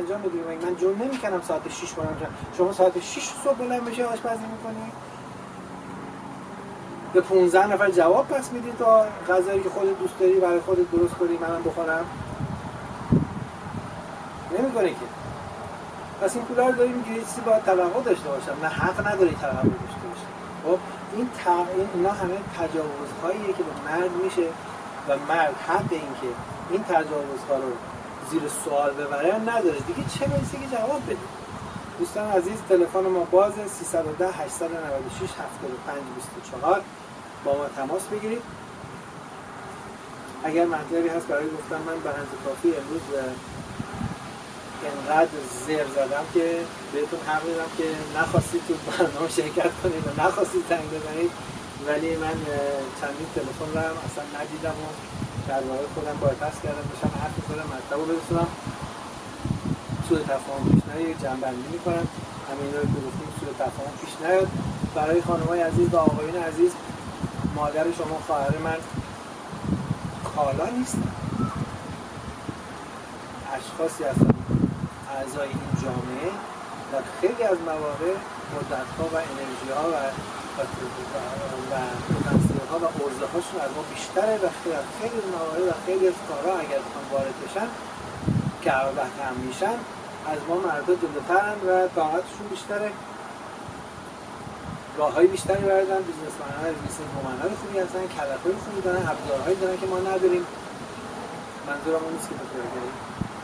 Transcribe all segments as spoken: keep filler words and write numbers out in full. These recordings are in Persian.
انجام بدیم. من جون نمی‌کنم ساعت شش برم، شما ساعت شش صبح بلند بشی آشپزی می‌کنی؟ به پانزده نفر جواب پس میدی تا غذایی که خودت دوست داری برای خودت درست کنی منم بخورم؟ نمی‌کنی که. پس این پولا رو داری میگیری، چیزی باید توقع داشته باشم، نه حق نداری توقع داشته باشی. خب این تا... اینا همه تجاوزهاییه که به مرد میشه و مرد حق این که این تجاوزها رو زیر سوال ببره نداره دیگه. چه برسه که جواب بده. دوستان عزیز، تلفن ما باز سیصد و ده هشتصد و نود و شش هفتاد و پنج بیست و چهار با ما تماس بگیرید. اگر مطلبی هست برای گفتن من به اندازه کافی امروز اینقدر زیر زدم که بهتون حق میدم که نخواستید تو برنامه شرکت کنید و نخواستید زنگ بزنید، ولی من چندین تلفن رو هم اصلا ندیدم و در واقع خودم بایپاس کردم بشم حرف بزنم مطلب رو برسونم. سوء تفاهم پیش نیاد، جنبندی میکنم همین رو که گفتیم سوء تفاهم پیش نیاد. برای خانم‌های عزیز و آقایون عزیز، مادر شما خواهر من کالا نیستن، اشخاصی هستن اعضای این جامعه و خیلی از مواقع مدت‌ها و انرژی‌ها و و پتانسیل‌ها و عرضه هاشون از ما بیشتره و خیلی از خیلی از مواقع و خیلی از کارها اگر بخوان وارد بشن که البته هم میشن از ما مردا جلوترن و طاقتشون بیشتره، راه‌های بیشتری بردن، بیزنسمن‌های بیزنس‌وومن‌های خوبی هستن، کلک‌های خوبی دارن، ابزارهایی دارن که ما نداریم. منظورم اون نیست که بخوره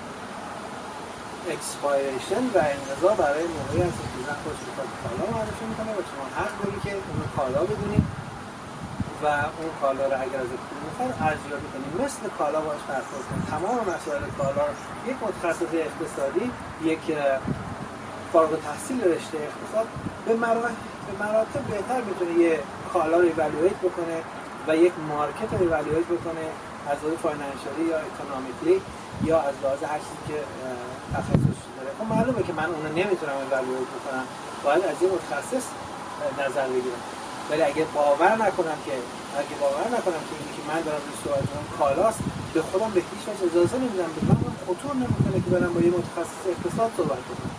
اکسپایریشن و انقضا برای موقعی هست که زن خودش رو کالا معرفی میکنه و شما حق داری که اون کالا بدونید و اون کالا رو اگر از پول میخواد ارزیابی کنید، مثل کالا باش برخورد کنید. تمام مسائل کالا رو یک متخصص اقتصادی، یک فارغ التحصیل رشته اقتصاد به مراتب به مراتب بهتر میتونه یه کالا رو ایوالویت بکنه و یک مارکت رو ایوالویت بکنه از لحاظ فاینانشالی یا اکونومیکلی یا از لحاظ هر چیزی که تخصص داره. خب معلومه که من اونو نمیتونم ایوالویت بکنم، باید از یه متخصص نظر بگیرم. ولی اگه باور نکنم که اگه باور نکنم که اینی که من دارم روی صحبت می‌کنم کالاست، به خودم به هیچ وجه اجازه نمیدم، به من خطور نمیکنه که برم با یه متخصص اقتصاد صحبت کنم.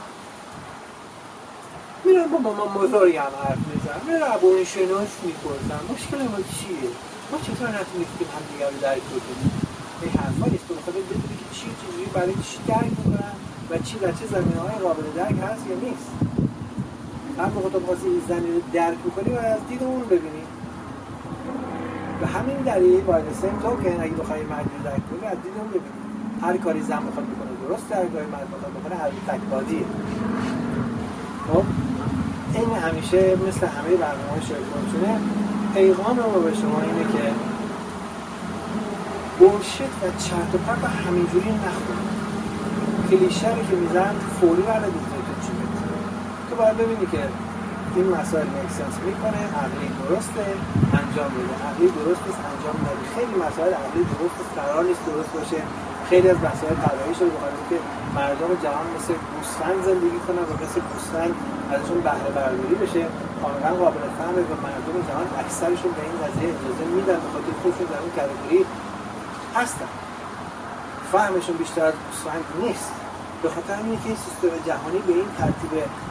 میرم با مامان بزرگم حرف میزنم، میرم ابوی شناس میپرسم مشکل ما چیه؟ ما چطور نتونیم که هم دیگه رو درک کنیم؟ این حرفا نیست، بخاطر بدونی که چی چجوری برای چی درک میکنن و چی در چه زمینه‌های قابل درک هست یا نیست. هر موقع تو واسه این زمینه رو درک میکنی و از دید اون ببینی. به همین دلیل باید سیم توکن اگه بخوای مردی درک کنی از دید اون ببینی. هر کاری زن بخواد بکنه درست، هر کاری مرد بخواد بکنه هر تک‌بازیه. خب این همیشه مثل همه برنامه‌های شرکت‌چونه پیغام ما به شما اینه که بولشیت و چرت و پرت همینجوری نخونید. کلیشه رو که میزن فوری بلد می‌کنید چی بگید. تو باید ببینی که این مسائل مکسنس میکنه، عقلی درسته انجام بده، عقلی درست نیست انجام نده. خیلی مسائل عقلی درست است قرار نیست درست باشه. خیلی از مسائل طبیعی شده بخاطر که مردم جهان مثل گوسفند زندگی کنن و مثل گوسفند ازشون بهره برداری بشه. کاملا قابل فهمه و مردم جهان اکثرشون به این قضیه اجازه میدن بخاطر خودشون در اون کاتگوری هستن. فهمشون بیشتر از گوسفند نیست. به خاطر اینه که سیستم جهانی به این ترتیب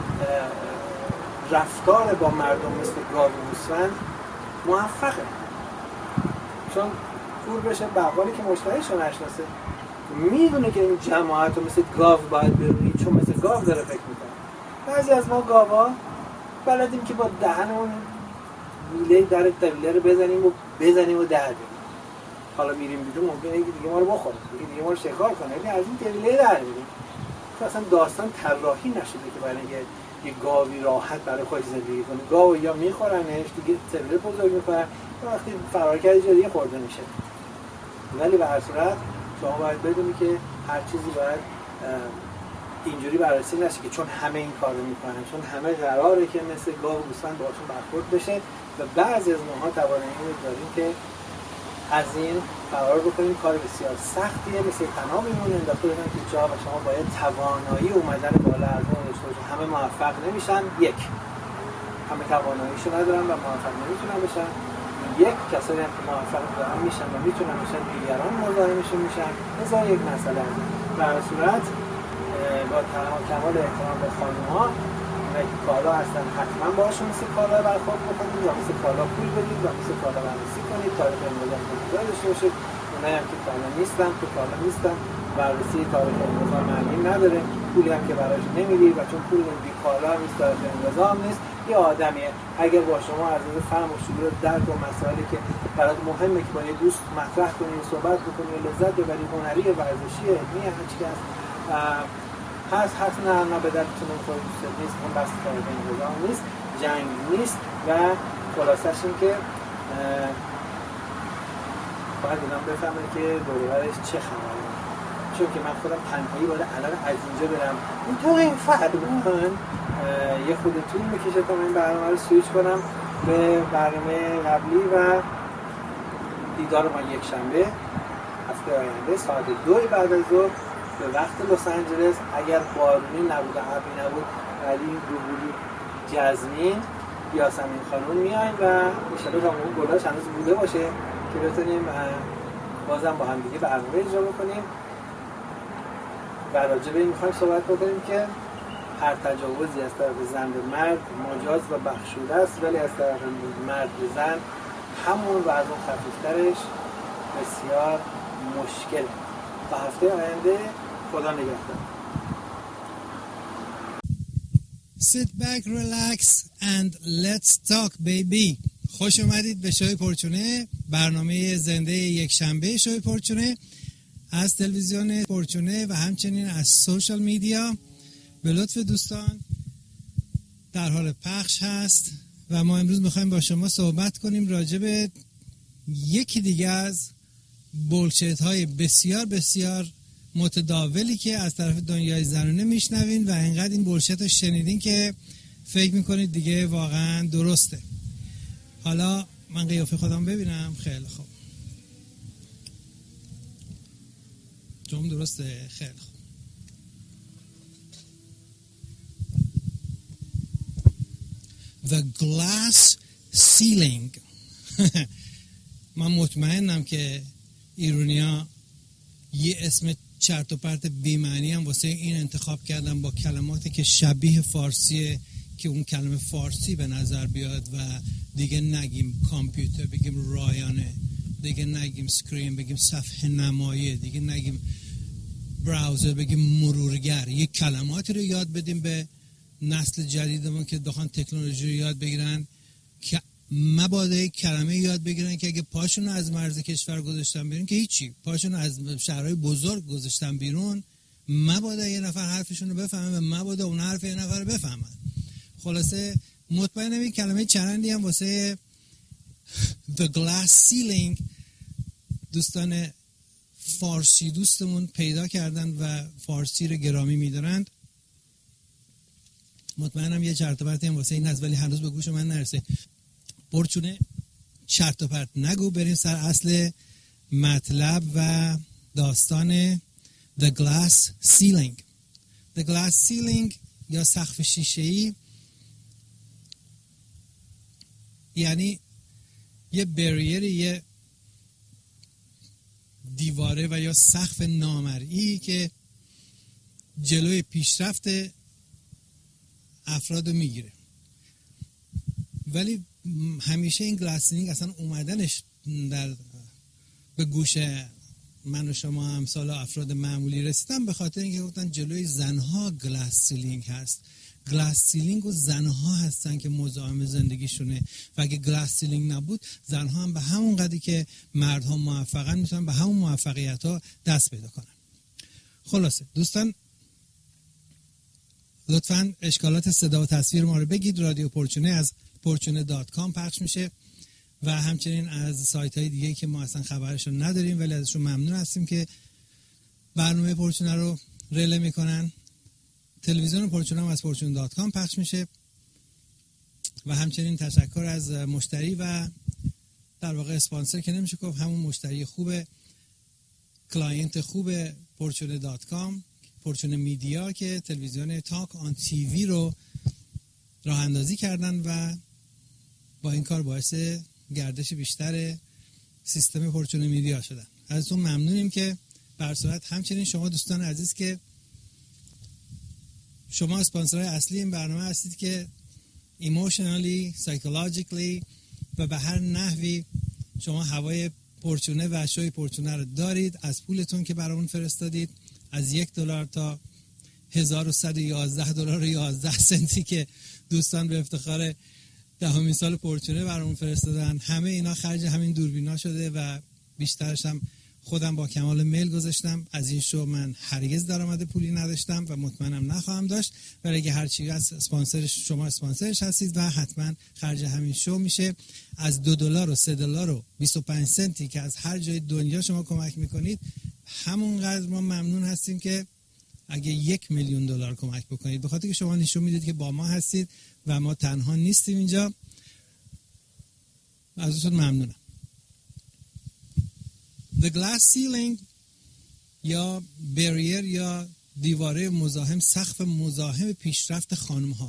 رفتار با مردم مثل گاو و گوسفند موفقه. چون پول بشه بقالی که مشتریشو نشناسه میدونه که این جماعت رو مثل گاو باید برونی، چون مثل گاو داره فکر میکنه. بعضی از ما گاوا بلدیم که با دهنمون میله در طویله رو بزنیم و بزنیم و در بریم. حالا میریم بیرون ممکنه یکی دیگه ما رو بخوره، یکی دیگه ما رو شکار کنه، ولی از این طویله در بریم. اصلا داستان طراحی نشده که برای یه یه گاوی راحت برای خودش زندگی کنه. گاو یا میخورنش دیگه طویله بزرگ میکنن و وقتی فرار کرد جای دیگه خورده میشه. ولی به هر صورت شما باید بدونی که هر چیزی باید اینجوری بررسی نشه که چون همه این کارو میکنن، چون همه قراره که مثل گاو و گوسفند باهاشون برخورد بشه و بعضی از ماها توانایی رو داریم که از این فرار بکنیم. کار بسیار سختیه، مثل تناب میمونه انداخته بدن تو جا و شما باید توانایی اومدن بالا از اون داشته باشید. همه موفق نمیشن، یک همه تواناییشو ندارن و موفق نمیتونن بشن. یک کسایی هم که موفق دارن میشن و میتونن بشن، دیگران مزاحمشون میشن. مثلا یک مسئله در صورت با تمام کمال احترام به خانم‌ها، اونایی که کالا هستن حتما باشون مثل کالا برخورد بکنید و مثل کالا پول بدید و مثل کالا بررسی کنید، تاریخ انقضا مطالعه داشته باشید. اونایی هم که کالا نیستن که کالا نیستن، بررسی تاریخ انقضا معنی نداره، پولی هم که براش نمیدید و چون پول نمیدی کالا هم نیست، تاریخ انقضا هم نیست. یه آدمیه اگر با شما از نظر فهم و شعور درک و مسائلی که برات مهمه که با یه دوست مطرح کنی، صحبت بکنی، لذت ببری، هنری، ورزشی، علمی، هر چی که هست هست هست نه نه به درتون خود دوست نیست، اون بس تاریخ انقضا نیست، جنگ نیست و خلاصش این که باید اینا بفهمن که دور و برش چه خبره. چون که من خودم تنهایی باید الان از اینجا برم این تو این فرمان یه خود طول میکشه تا من این برنامه رو سویچ کنم به برنامه قبلی و دیدار ما یک شنبه هفته آینده ساعت دوی بعد از ظهر به وقت لس آنجلس. اگر بارونی نبود و ابری نبود ولی روبولی جزمین یاسمین خانم میاین و انشالله تا اون گلاش هنوز بوده باشه که بتونیم بازم با هم دیگه برنامه اجرا بکنیم و راجع به این میخوایم صحبت بکنیم که هر تجاوزی از طرف زن به مرد مجاز و بخشوده است، ولی از طرف مرد به زن همون و از اون خفیفترش بسیار مشکل. تا هفته آینده خدا نگهدار. Sit back, relax and let's talk baby. خوش اومدید به شوی پرچونه، برنامه زنده یک شنبه شوی پرچونه از تلویزیون پرچونه و همچنین از سوشال میدیا. به لطف دوستان در حال پخش هست و ما امروز میخوایم با شما صحبت کنیم راجع به یکی دیگه از بولشیت های بسیار بسیار متداولی که از طرف دنیای زنانه میشنوین و اینقدر این بولشیت رو شنیدین که فکر میکنید دیگه واقعا درسته. حالا من قیافه خودم ببینم. خیلی خوب، جمع درسته. خیلی خوب. The glass ceiling. من مطمئنم که ایرونیا یه اسم چرت و پرت بی‌معنی هم واسه این انتخاب کردن با کلماتی که شبیه فارسیه که اون کلمه فارسی به نظر بیاد و دیگه نگیم کامپیوتر، بگیم رایانه، دیگه نگیم سکرین، بگیم صفحه نمایی، دیگه نگیم براوزر، بگیم مرورگر. یه کلماتی رو یاد بدیم به نسل جدیدمون که بخوان تکنولوژی رو یاد بگیرن که مبادا کلمه یاد بگیرن که اگه پاشون از مرز کشور گذاشتن بیرون که هیچی، پاشون از شهرهای بزرگ گذاشتن بیرون، مبادا یه نفر حرفشون رو بفهمن و مبادا اون حرف یه نفر رو بفهمن. خلاصه مطمئنم این کلمه چرندی هم واسه The Glass Ceiling دوستان فارسی دوستمون پیدا کردن و فارسی رو گرامی می‌دارند. مطمئنم یه چرت و پرتی هم واسه این هست ولی هنوز به گوش من نرسه. پرچونه چرت و پرت نگو، بریم سر اصل مطلب و داستان The Glass Ceiling. The Glass Ceiling یا سقف شیشه‌ای یعنی یه بریری، یه دیواره و یا سقف نامرئی که جلوی پیشرفت افراد رو میگیره. ولی همیشه این گلاس سیلینگ اصلا اومدنش در به گوش من و شما امثال افراد معمولی رسیدن به خاطر اینکه گفتن جلوی زنها گلاس سیلینگ هست. گلاس سیلینگ و زنها هستن که مزاحم زندگیشونه و اگه گلاس سیلینگ نبود زنها هم به همون قدری که مردها موفقن میتونن به همون موفقیت ها دست پیدا کنن. خلاصه دوستان لطفاً اشکالات صدا و تصویر ما رو بگید. رادیو پرچونه از پرچونه دات کام پخش میشه و همچنین از سایت های دیگه که ما اصلا خبرشون نداریم ولی ازشون ممنون هستیم که برنامه پرچونه رو رله میکنن. تلویزیون پرچونه هم از پرچونه دات کام پخش میشه و همچنین تشکر از مشتری و در واقع اسپانسر که نمیشه گفت، همون مشتری خوبه، کلاینت خوبه پرچونه دات کام، پرچونه میدیا که تلویزیون تاک آن تیوی رو راه اندازی کردن و با این کار باعث گردش بیشتر سیستم پرچونه میدیا شدن. ازتون ممنونیم که بر صورت همچنین شما دوستان عزیز که شما اسپانسرهای اصلی این برنامه هستید که ایموشنالی، سایکولوژیکلی و به هر نحوی شما هوای پرچونه و شوی پرچونه رو دارید. از پولتون که برامون فرستادید، از یک دلار تا هزار و صد و یازده دلار و یازده سنتی که دوستان به افتخار دهمین سال پرچونه برامون فرستادن، همه اینا خرج همین دوربینا شده و بیشترش هم خودم با کمال میل گذاشتم. از این شو من هرگز درآمد پولی نداشتم و مطمئنم نخواهم داشت، ولی اگه هر چی از اسپانسر شما اسپانسرش هستید و حتما خرج همین شو میشه. از دو دلار و سه دلار و بیست و پنج سنتی که از هر جای دنیا شما کمک میکنید، همونقدر ما ممنون هستیم که اگه یک میلیون دلار کمک بکنید، به خاطر که شما نشون میدید که با ما هستید و ما تنها نیستیم اینجا. ازتون ممنونم. The glass ceiling یا barrier یا دیواره مزاحم، سقف مزاحم پیشرفت خانم ها.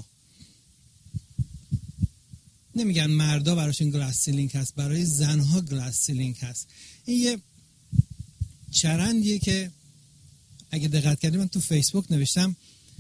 نمیگن مردا براشون گلاس سیلینگ هست، برای زنها گلاس سیلینگ هست. این یه چرندیه که اگه دقت کردید من تو فیسبوک نوشتم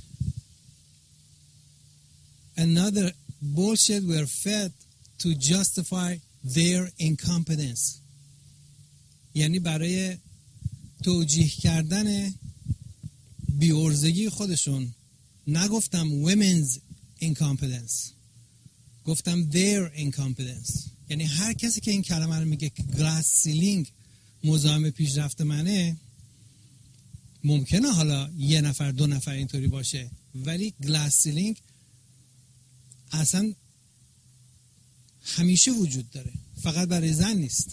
another bullshit were fed to justify their incompetence. یعنی برای توجیه کردن بی‌عرضگی خودشون نگفتم women's incompetence، گفتم their incompetence. یعنی هر کسی که این کلمه رو میگه که glass ceiling مزاحم پیشرفت منه، ممکنه حالا یه نفر دو نفر اینطوری باشه، ولی glass ceiling اصلا همیشه وجود داره، فقط برای زن نیست.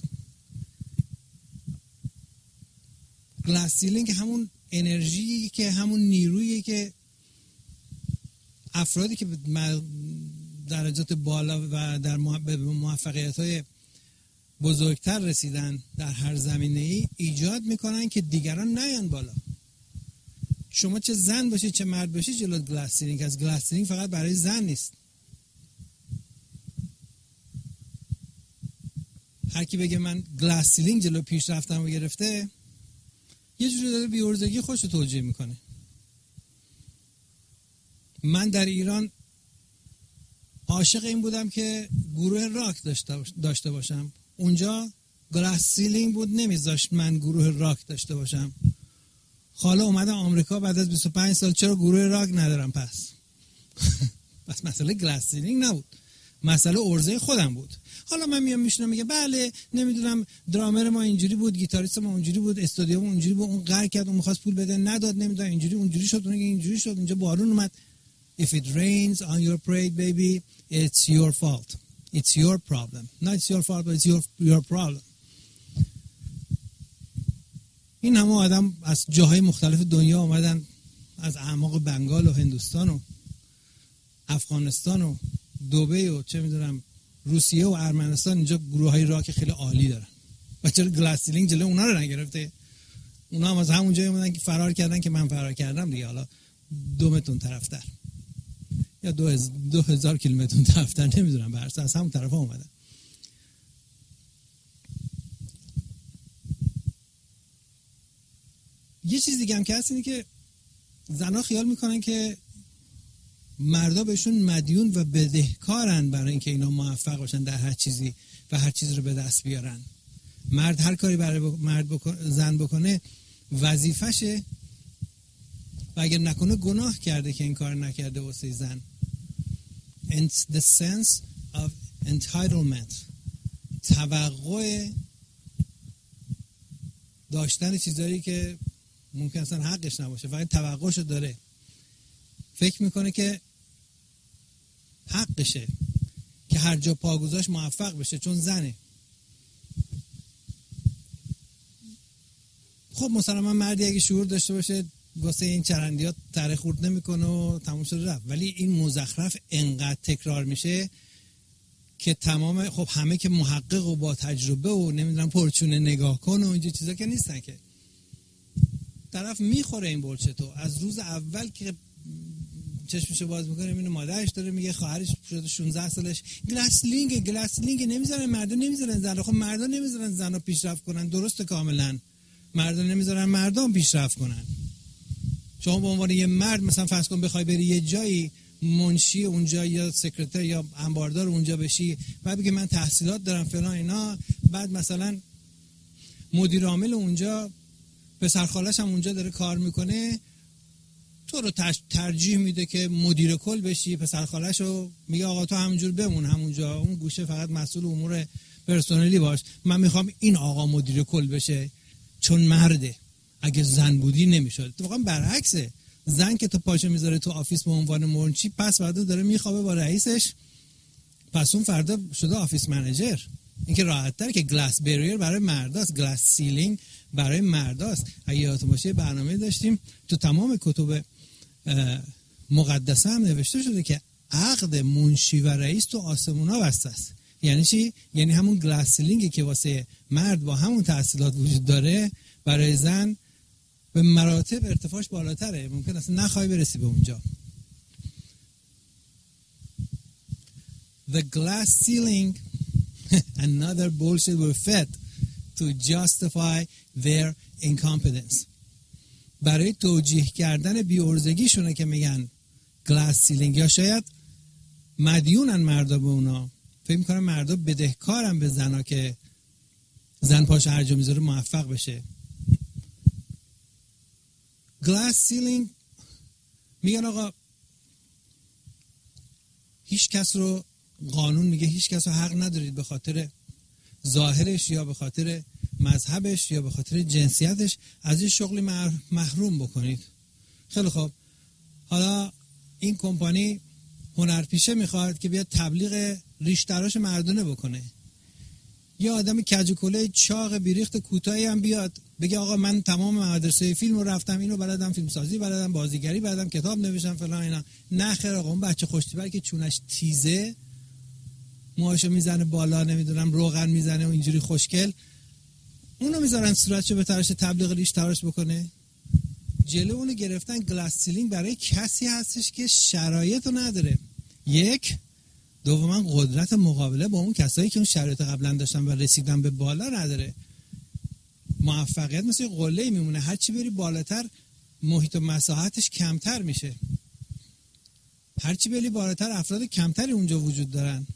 glass ceiling همون انرژی که همون نیرویی که افرادی که درجات بالا و در موفقیت‌های بزرگتر رسیدن در هر زمینه‌ای ایجاد میکنن که دیگران نیان بالا. شما چه زن باشید چه مرد باشید جلو گلاس سیلینگ از گلاس سیلینگ فقط برای زن نیست. هر کی بگه من گلاس سیلینگ جلو پیشرفتم رو گرفته، یه جوری داره بی‌عرضگی خودشو توجیه میکنه. من در ایران عاشق این بودم که گروه راک داشته باشم. اونجا گلاس سیلینگ بود، نمیذاشت من گروه راک داشته باشم. حالا اومدم آمریکا بعد از بیست و پنج سال، چرا گروه راک ندارم پس؟ پس مسئله گلاس سیلینگ نبود، مسئله عرضه خودم بود. حالا من میام میشونم میگه بله نمیدونم درامر ما اینجوری بود، گیتاریست ما اونجوری بود، استودیو ما اونجوری بود، اون قهر کرد، اون می‌خواست پول بده نداد، نمیدونم اینجوری اونجوری شد، اون اینجوری شد، اینجا بارون اومد. If it rains on your parade baby, it's your fault. It's your problem. Not it's your fault, but it's your your problem. این همه آدم از جاهای مختلف دنیا اومدن، از اعماق بنگال و هندوستان و افغانستان و دبی و چه میدونم روسیه و ارمنستان، اینجا گروه های راک خیلی عالی دارن. و چرا گلاس سیلینگ جلوی اونا رو نگرفته؟ اونا هم از همون جایی اومدن که فرار کردن که من فرار کردم دیگه. حالا دو متر طرفتر یا دو, هز... دو هزار کیلومتر طرفتر، نمیدونم، به هر حال از همون طرف ها اومدن. یه چیز دیگه هم که هست اینه که زنها خیال میکنن که مردا بهشون مدیون و بدهکارن برای اینکه اینا موفق باشن در هر چیزی و هر چیزی رو به دست بیارن. مرد هر کاری برای مرد بکن... زن بکنه وظیفشه و اگر نکنه گناه کرده که این کار نکرده واسه زن. It's the sense of entitlement، توقع داشتن چیزایی که ممکن اصلا حقش نباشه، فقط توقعشو داره، فکر میکنه که حقشه که هر جا پا گذاشت موفق بشه چون زنه. خب مثلا من مردی اگه شعور داشته باشه واسه این چرندیات تره خورد نمیکنه و تموم شده رفت. ولی این مزخرف انقدر تکرار میشه که تمام، خب همه که محقق و با تجربه و نمیدونم پرچونه نگاه کن و اینجا چیزا که نیستن که. طرف میخوره این بولشتو از روز اول که چشمشو باز میکنه میبینه مادرش داره میگه خواهرش شده شانزده سالش گلاسلینگ گلاسلینگ نمیذارن مردا نمیذارن زنا. خب مردا نمیذارن زنا پیشرفت کنن، درسته کاملا. مردا نمیذارن مردان پیشرفت کنن. شما به عنوان یه مرد مثلا فرض کن بخوای بری یه جایی منشی اونجا یا سکرتر یا انباردار اونجا بشی، بعد بگی من تحصیلات دارم فلان اینا، بعد مثلا مدیر عامل اونجا پسر خالش هم اونجا داره کار میکنه، تو رو ترجیح میده که مدیر کل بشی، پسر خالش رو میگه آقا تو همونجور بمون همونجا، اون گوشه فقط مسئول امور پرسنلی باش، من میخوام این آقا مدیر کل بشه چون مرده. اگه زن بودی نمیشد. واقعا برعکسه، زن که تو پاشو میذاره تو آفیس به عنوان منشی، پس فردا داره میخوابه با رئیسش، پس اون فردا شده آفیس منیجر. این که راحت تره که گلاس بریر برای مرداست، گلاس سیلینگ برای مرداست. اگه یادتون باشه برنامه داشتیم تو تمام کتب مقدسه هم نوشته شده که عقد منشی و رئیس تو آسمونا بسته است. یعنی چی؟ یعنی همون گلاس سیلینگی که واسه مرد با همون تحصیلات وجود داره، برای زن به مراتب ارتفاعش بالاتره، ممکن اصلا نخوای برسی به اونجا. The glass ceiling another bullshit were fed to justify their incompetence. برای توجیه کردن بی‌عرضگیشونه که میگن glass ceiling، یا شاید مدیونن مردا به اونا، فکر میکنن مردا بدهکارن به زنا که زن پاش هر جا میذاره موفق بشه. glass ceiling میگن آقا هیچ کس رو، قانون میگه هیچ کس رو حق ندارید به خاطر ظاهرش یا به خاطر مذهبش یا به خاطر جنسیتش از این شغلی محروم بکنید. خیلی خوب، حالا این کمپانی هنرپیشه میخواد که بیاد تبلیغ ریش تراش مردونه بکنه، یا آدم کجکله چاق بیریخت کوتاهی هم بیاد بگه آقا من تمام مدرسه فیلم رو رفتم، اینو بلدم، فیلم سازی بلدم، بازیگری بلدم، کتاب نوشتم فلان اینا. نه خیر آقا، اون بچه خوشتیبر که چونش تیزه، موهاشو میزنه بالا، نمیدونم روغن میزنه و اینجوری خوشگل، اونو میذارن صورتشو به تراش تبلیغ ریش تراش بکنه. جلو اونو گرفتن. گلاس سیلینگ برای کسی هستش که شرایطو نداره، یک، دوما قدرت مقابله با اون کسایی که اون شرایط قبلا داشتن و رسیدن به بالا نداره. موفقیت مثل قله‌ای میمونه، هر چی بری بالاتر محیط و مساحتش کمتر میشه، هر چی بری بالاتر افراد کمتری اونجا وجود دارن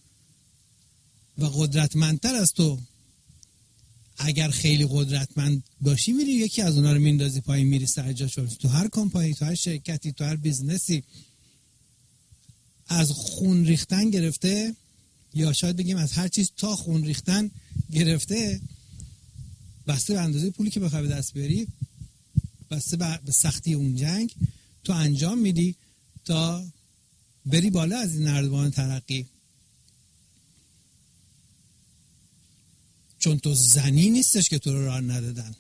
و قدرتمندتر از تو. اگر خیلی قدرتمند باشی میری یکی از اونها رو میندازی پایین، میری سر جاش. تو هر کمپانی، تو هر شرکتی، تو هر بیزنسی، از خون ریختن گرفته، یا شاید بگیم از هر چیز تا خون ریختن گرفته، بسته به اندازه پولی که بخوای به دست بیاری، بسته به سختی اون جنگ، تو انجام میدی تا بری بالا از این نردبان ترقی. چون تو زنی نیستش که تو رو راه ندادن،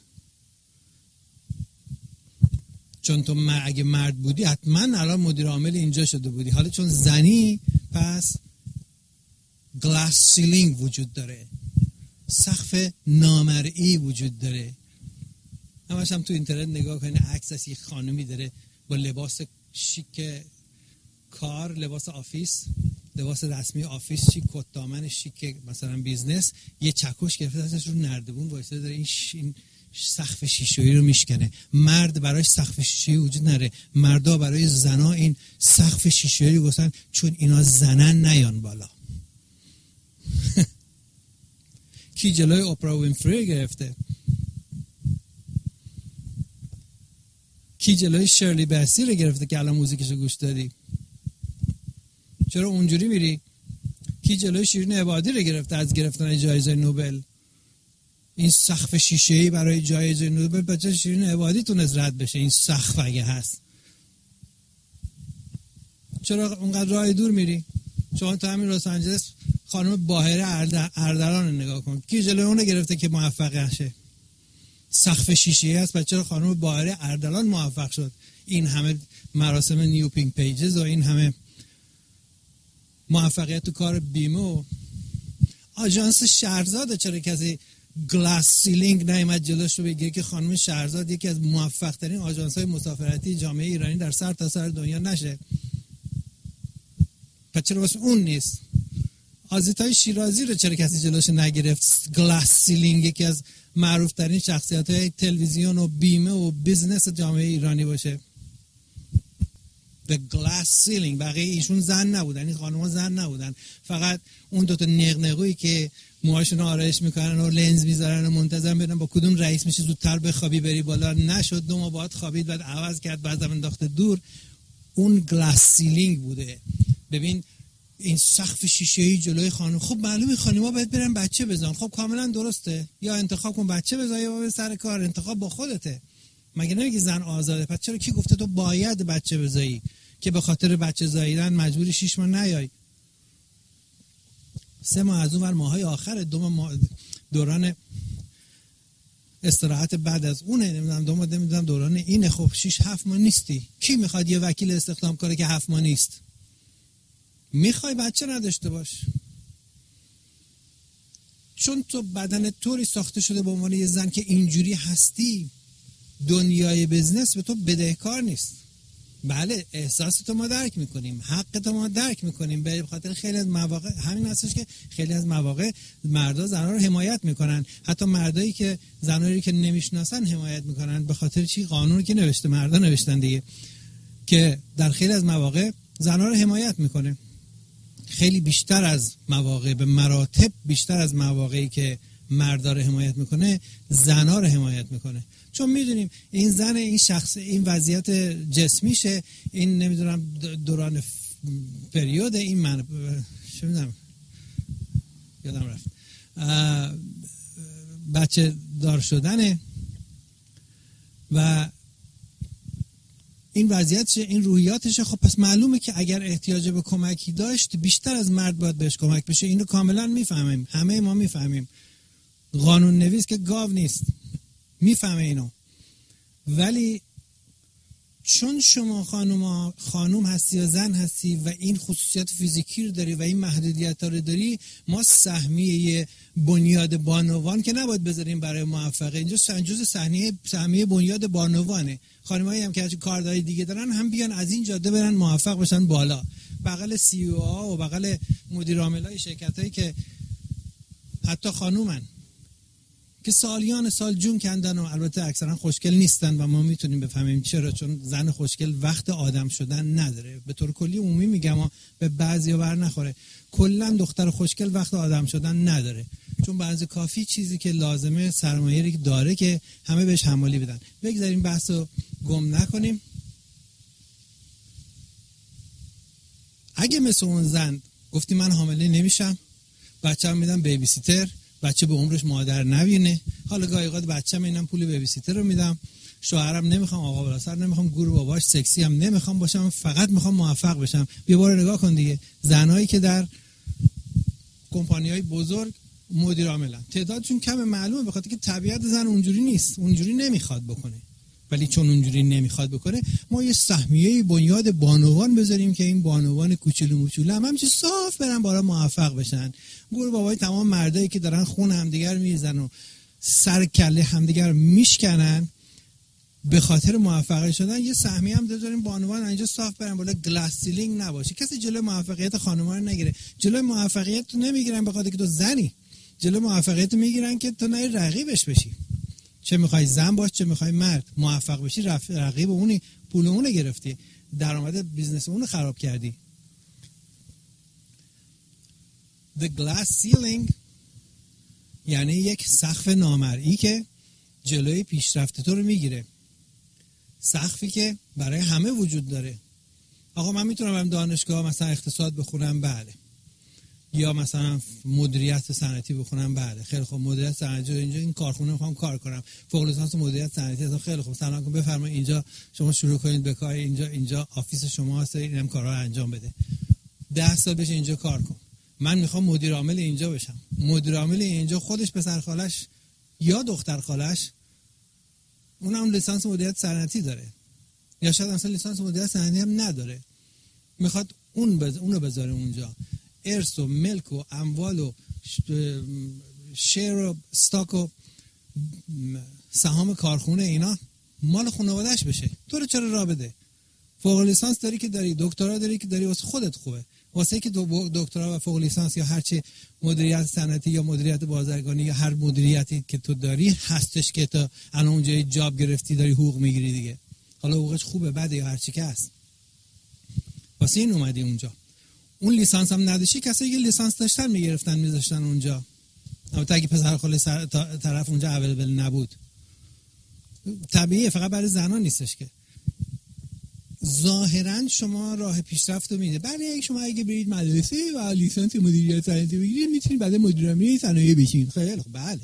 چون تو اگه مرد بودی حتما الان مدیر عامل اینجا شده بودی، حالا چون زنی پس گلاس سیلینگ وجود داره، سقف نامرئی وجود داره. همش هم تو اینترنت نگاه کنید عکس از یک خانمی داره با لباس شیک کار، لباس آفیس، لباس رسمی آفیس، شیک کت دامن شیک مثلا بیزنس، یه چکش گرفته ازش رو نردبون وایساده داره این, ش... این سقف شیشه‌ای رو میشکنه. مرد براش سقف شیشه‌ای وجود نره، مردا برای زنا این سقف شیشه‌ای رو گذاشتن چون اینا زنن نیان بالا. کی جلوی اپرا وینفری گرفته؟ کی جلوی شرلی بسی رو گرفته که الان موزیکشو گوش دادی؟ چرا اونجوری میری؟ کی جلوی شیرین عبادی رو گرفته از گرفتن جایزه نوبل؟ این سقف شیشه‌ای برای جایزه نوبل بچه شیرین عبادی تونست رد بشه این سقف اگه هست. چرا اونقدر راه دور میری؟ چون تو همین لس آنجلس خانم باهره اردلان رو نگاه کن، کی جلوی اون رو گرفته که موفق شه؟ سقف شیشه‌ای هست، بچه چرا خانم باهره اردلان موفق شد؟ این همه مراسم نیو پینک پیجز و این همه موفقیت تو کار بیمه و آژانس شهرزاد، چرا کسی گلاس سیلینگ نیامد جلوش رو بگه که خانم شهرزاد یکی از موفق ترین آژانس های مسافرتی جامعه ایرانی در سر تا سر دنیا نشه؟ پس چرا واسه اون نیست؟ آزیتای شیرازی رو چرا کسی جلوش نگرفت؟ گلاس سیلینگ یکی از معروف ترین شخصیت های تلویزیون و بیمه و بیزنس جامعه ایرانی باشه. the glass ceiling. بقیه ایشون زن نبودن، این خانم‌ها زن نبودن، فقط اون دوتا نقنقویی که موهاشون رو آرایش میکنن و لنز میذارن و منتظر ببینن با کدوم رئیس میشه زودتر بخوابی بری بالا. نشد، دو ماه بعد خوابید، بعد عوض کرد، بعد انداخته دور. اون گلاس سیلینگ بوده. ببین این سقف شیشه‌ای جلوی خانم، خب معلومه خانم‌ها باید برن بچه بزن. خب کاملا درسته، یا انتخاب کن بچه بزن یا به سر کار. انتخاب با خودته. مگه نمیگی زن آزاده؟ پس چرا کی گفته تو باید بچه بزایی که به خاطر بچه زاییدن مجبوری شش ماه نیای؟ سه ماه از اون ور ماهای آخر، دو ماه دوران استراحت بعد از اونه، نمیدونم دو ماه نمیدونم دوران اینه. خب شش هفت ماه نیستی. کی میخواد یه وکیل استخدام کنه که هفت ماه نیست؟ میخوای بچه نداشته باش، چون تو بدن طوری ساخته شده به عنوان یه زن که اینجوری هستی. دنیای بزنس به تو بدهکار نیست. بله احساس تو ما درک میکنیم، حق تو ما درک میکنیم، به خاطر خیلی از مواقع همین هستش که خیلی از مواقع مردا زنها رو حمایت میکنن، حتی مردایی که زنایی که نمیشناسن حمایت میکنن. به خاطر چی؟ قانونی که نوشته مردا نوشتن دیگه، که در خیلی از مواقع زنها رو حمایت میکنه. خیلی بیشتر از مواقع، به مراتب بیشتر از مواقعی که مردا رو حمایت میکنه، زنها رو حمایت میکنه. چون میدونیم این زن، این شخص، این وضعیت جسمیشه، این نمیدونم دوران پریود، این من چه میدونم یادم رفت بچه دار شدنه و این وضعیتشه، این روحیاتشه. خب پس معلومه که اگر احتیاج به کمکی داشت بیشتر از مرد باید بهش کمک بشه. اینو کاملا میفهمیم، همه ما میفهمیم. قانون نویس که گاو نیست، میفهمه اینو. ولی چون شما خانوما خانوم هستی یا زن هستی و این خصوصیت فیزیکی رو داری و این محدودیت ها رو داری، ما سهمیه بنیاد بانوان که نباید بذاریم برای موفقه. اینجا جزء سهمیه سهمیه بنیاد بانوانه. خانمایی هم که کارهای دیگه دارن هم بیان از این جاده برن موفق بشن بالا. بغل سی او ها و بغل مدیر عاملای شرکتایی که حتی خانومن که سالیان سال جون کندن و البته اکثرا خوشگل نیستن و ما میتونیم بفهمیم چرا. چون زن خوشگل وقت آدم شدن نداره. به طور کلی عمومی میگم و به بعضیا بر نخوره، کلا دختر خوشگل وقت آدم شدن نداره. چون بعضی کافی چیزی که لازمه سرمایه‌ای که داره که همه بهش حمالی بدن. بگذاریم بحثو گم نکنیم. اگه مثل اون زن گفتی من حامله نمیشم، بچه‌م میدم بیبی سیتر، بچه به عمرش مادر نبینه، حالا گاهی اوقات بچه‌م اینم پول بیبی سیتر رو میدم، شوهرم نمیخوام، آقا براسر نمیخوام، گور باباش سکسی هم نمیخوام باشم، فقط میخوام موفق بشم. بیا بار نگاه کن دیگه، زنایی که در کمپانی‌های بزرگ مدیر عاملن تعدادشون کم، معلومه، به خاطر که طبیعت زن اونجوری نیست، اونجوری نمیخواد بکنه. ولی چون اونجوری نمیخواد بکنه، ما یه سهمیه بنیاد بانوان بذاریم که این بانوان کوچولو موچولو هم همچه صاف برن بالا موفق بشن. گور بابای تمام مردایی که دارن خون همدیگر میریزن و سر کله همدیگر میشکنن به خاطر موفق شدن، یه سهمیه هم بذاریم بانوان اینجا صاف برن بالا، گلاس سیلینگ نباشه. کسی جلوی موفقیت خانم‌ها رو نگیره. جلوی موفقیت تو نمیگیرن به خاطر که تو زنی، جلوی موفقیت میگیرن که تو نری رقیبش بشی. چه میخوای زن باش چه میخوای مرد، موفق بشی رقیب اونی، پول اونو گرفتی، درآمد بیزنس اونو خراب کردی. The glass ceiling یعنی یک سقف نامرئی که جلوی پیشرفت تو رو میگیره. سقفی که برای همه وجود داره. آقا من میتونم برم دانشگاه مثلا اقتصاد بخونم، بله، یا مثلا مدیریت صنعتی بخونم، بله، خیلی خوب، مدیریت صنعتی اینجا این کارخونه میخوام کار کنم، فوق لیسانس مدیریت صنعتی هستم، خیلی خوب، سلام کن بفرمایید اینجا شما شروع کنید به کار، اینجا اینجا آفیس شما هست، اینم کارا رو انجام بده، ده سال بشه اینجا کار کن. من میخوام مدیر عامل اینجا بشم. مدیر عامل اینجا خودش پسر خالش یا دختر خالش اونم لیسانس مدیریت صنعتی داره، یا شاید مثلا لیسانس مدیریت صنعتی هم نداره، میخواد اون بز... اونو بذاره اونجا. ارث و ملک و اموال و شیر و استاک و سهام کارخونه اینا مال خانواده‌اش بشه. تو رو چرا راه بده؟ فوق لیسانس داری که داری، دکترا داری که داری، واسه خودت خوبه. واسه که دکترا و فوق لیسانس یا هرچی مدیریت صنعتی یا مدیریت بازرگانی یا هر مدیریتی که تو داری هستش که تو الان اونجا جاب گرفتی داری حقوق میگیری دیگه. حالا حقوقش خوبه بده یا هرچی که هست. واسه این اومدی اونجا. اون لیسانس هم نداشتی، کسایی که لیسانس داشتن میگرفتن میذاشتن اونجا. البته اگه پسر خاله طرف اونجا اویلیبل نبود، طبیعیه، فقط برای زنان نیستش که. ظاهرا شما راه پیشرفت رو میده. برای اگه شما اگه برید مدرسه و لیسانس مدیریت صنعتی بگیرید میتونید بعد مدیر عامل صنایع بشین. خیلی خوب، بله.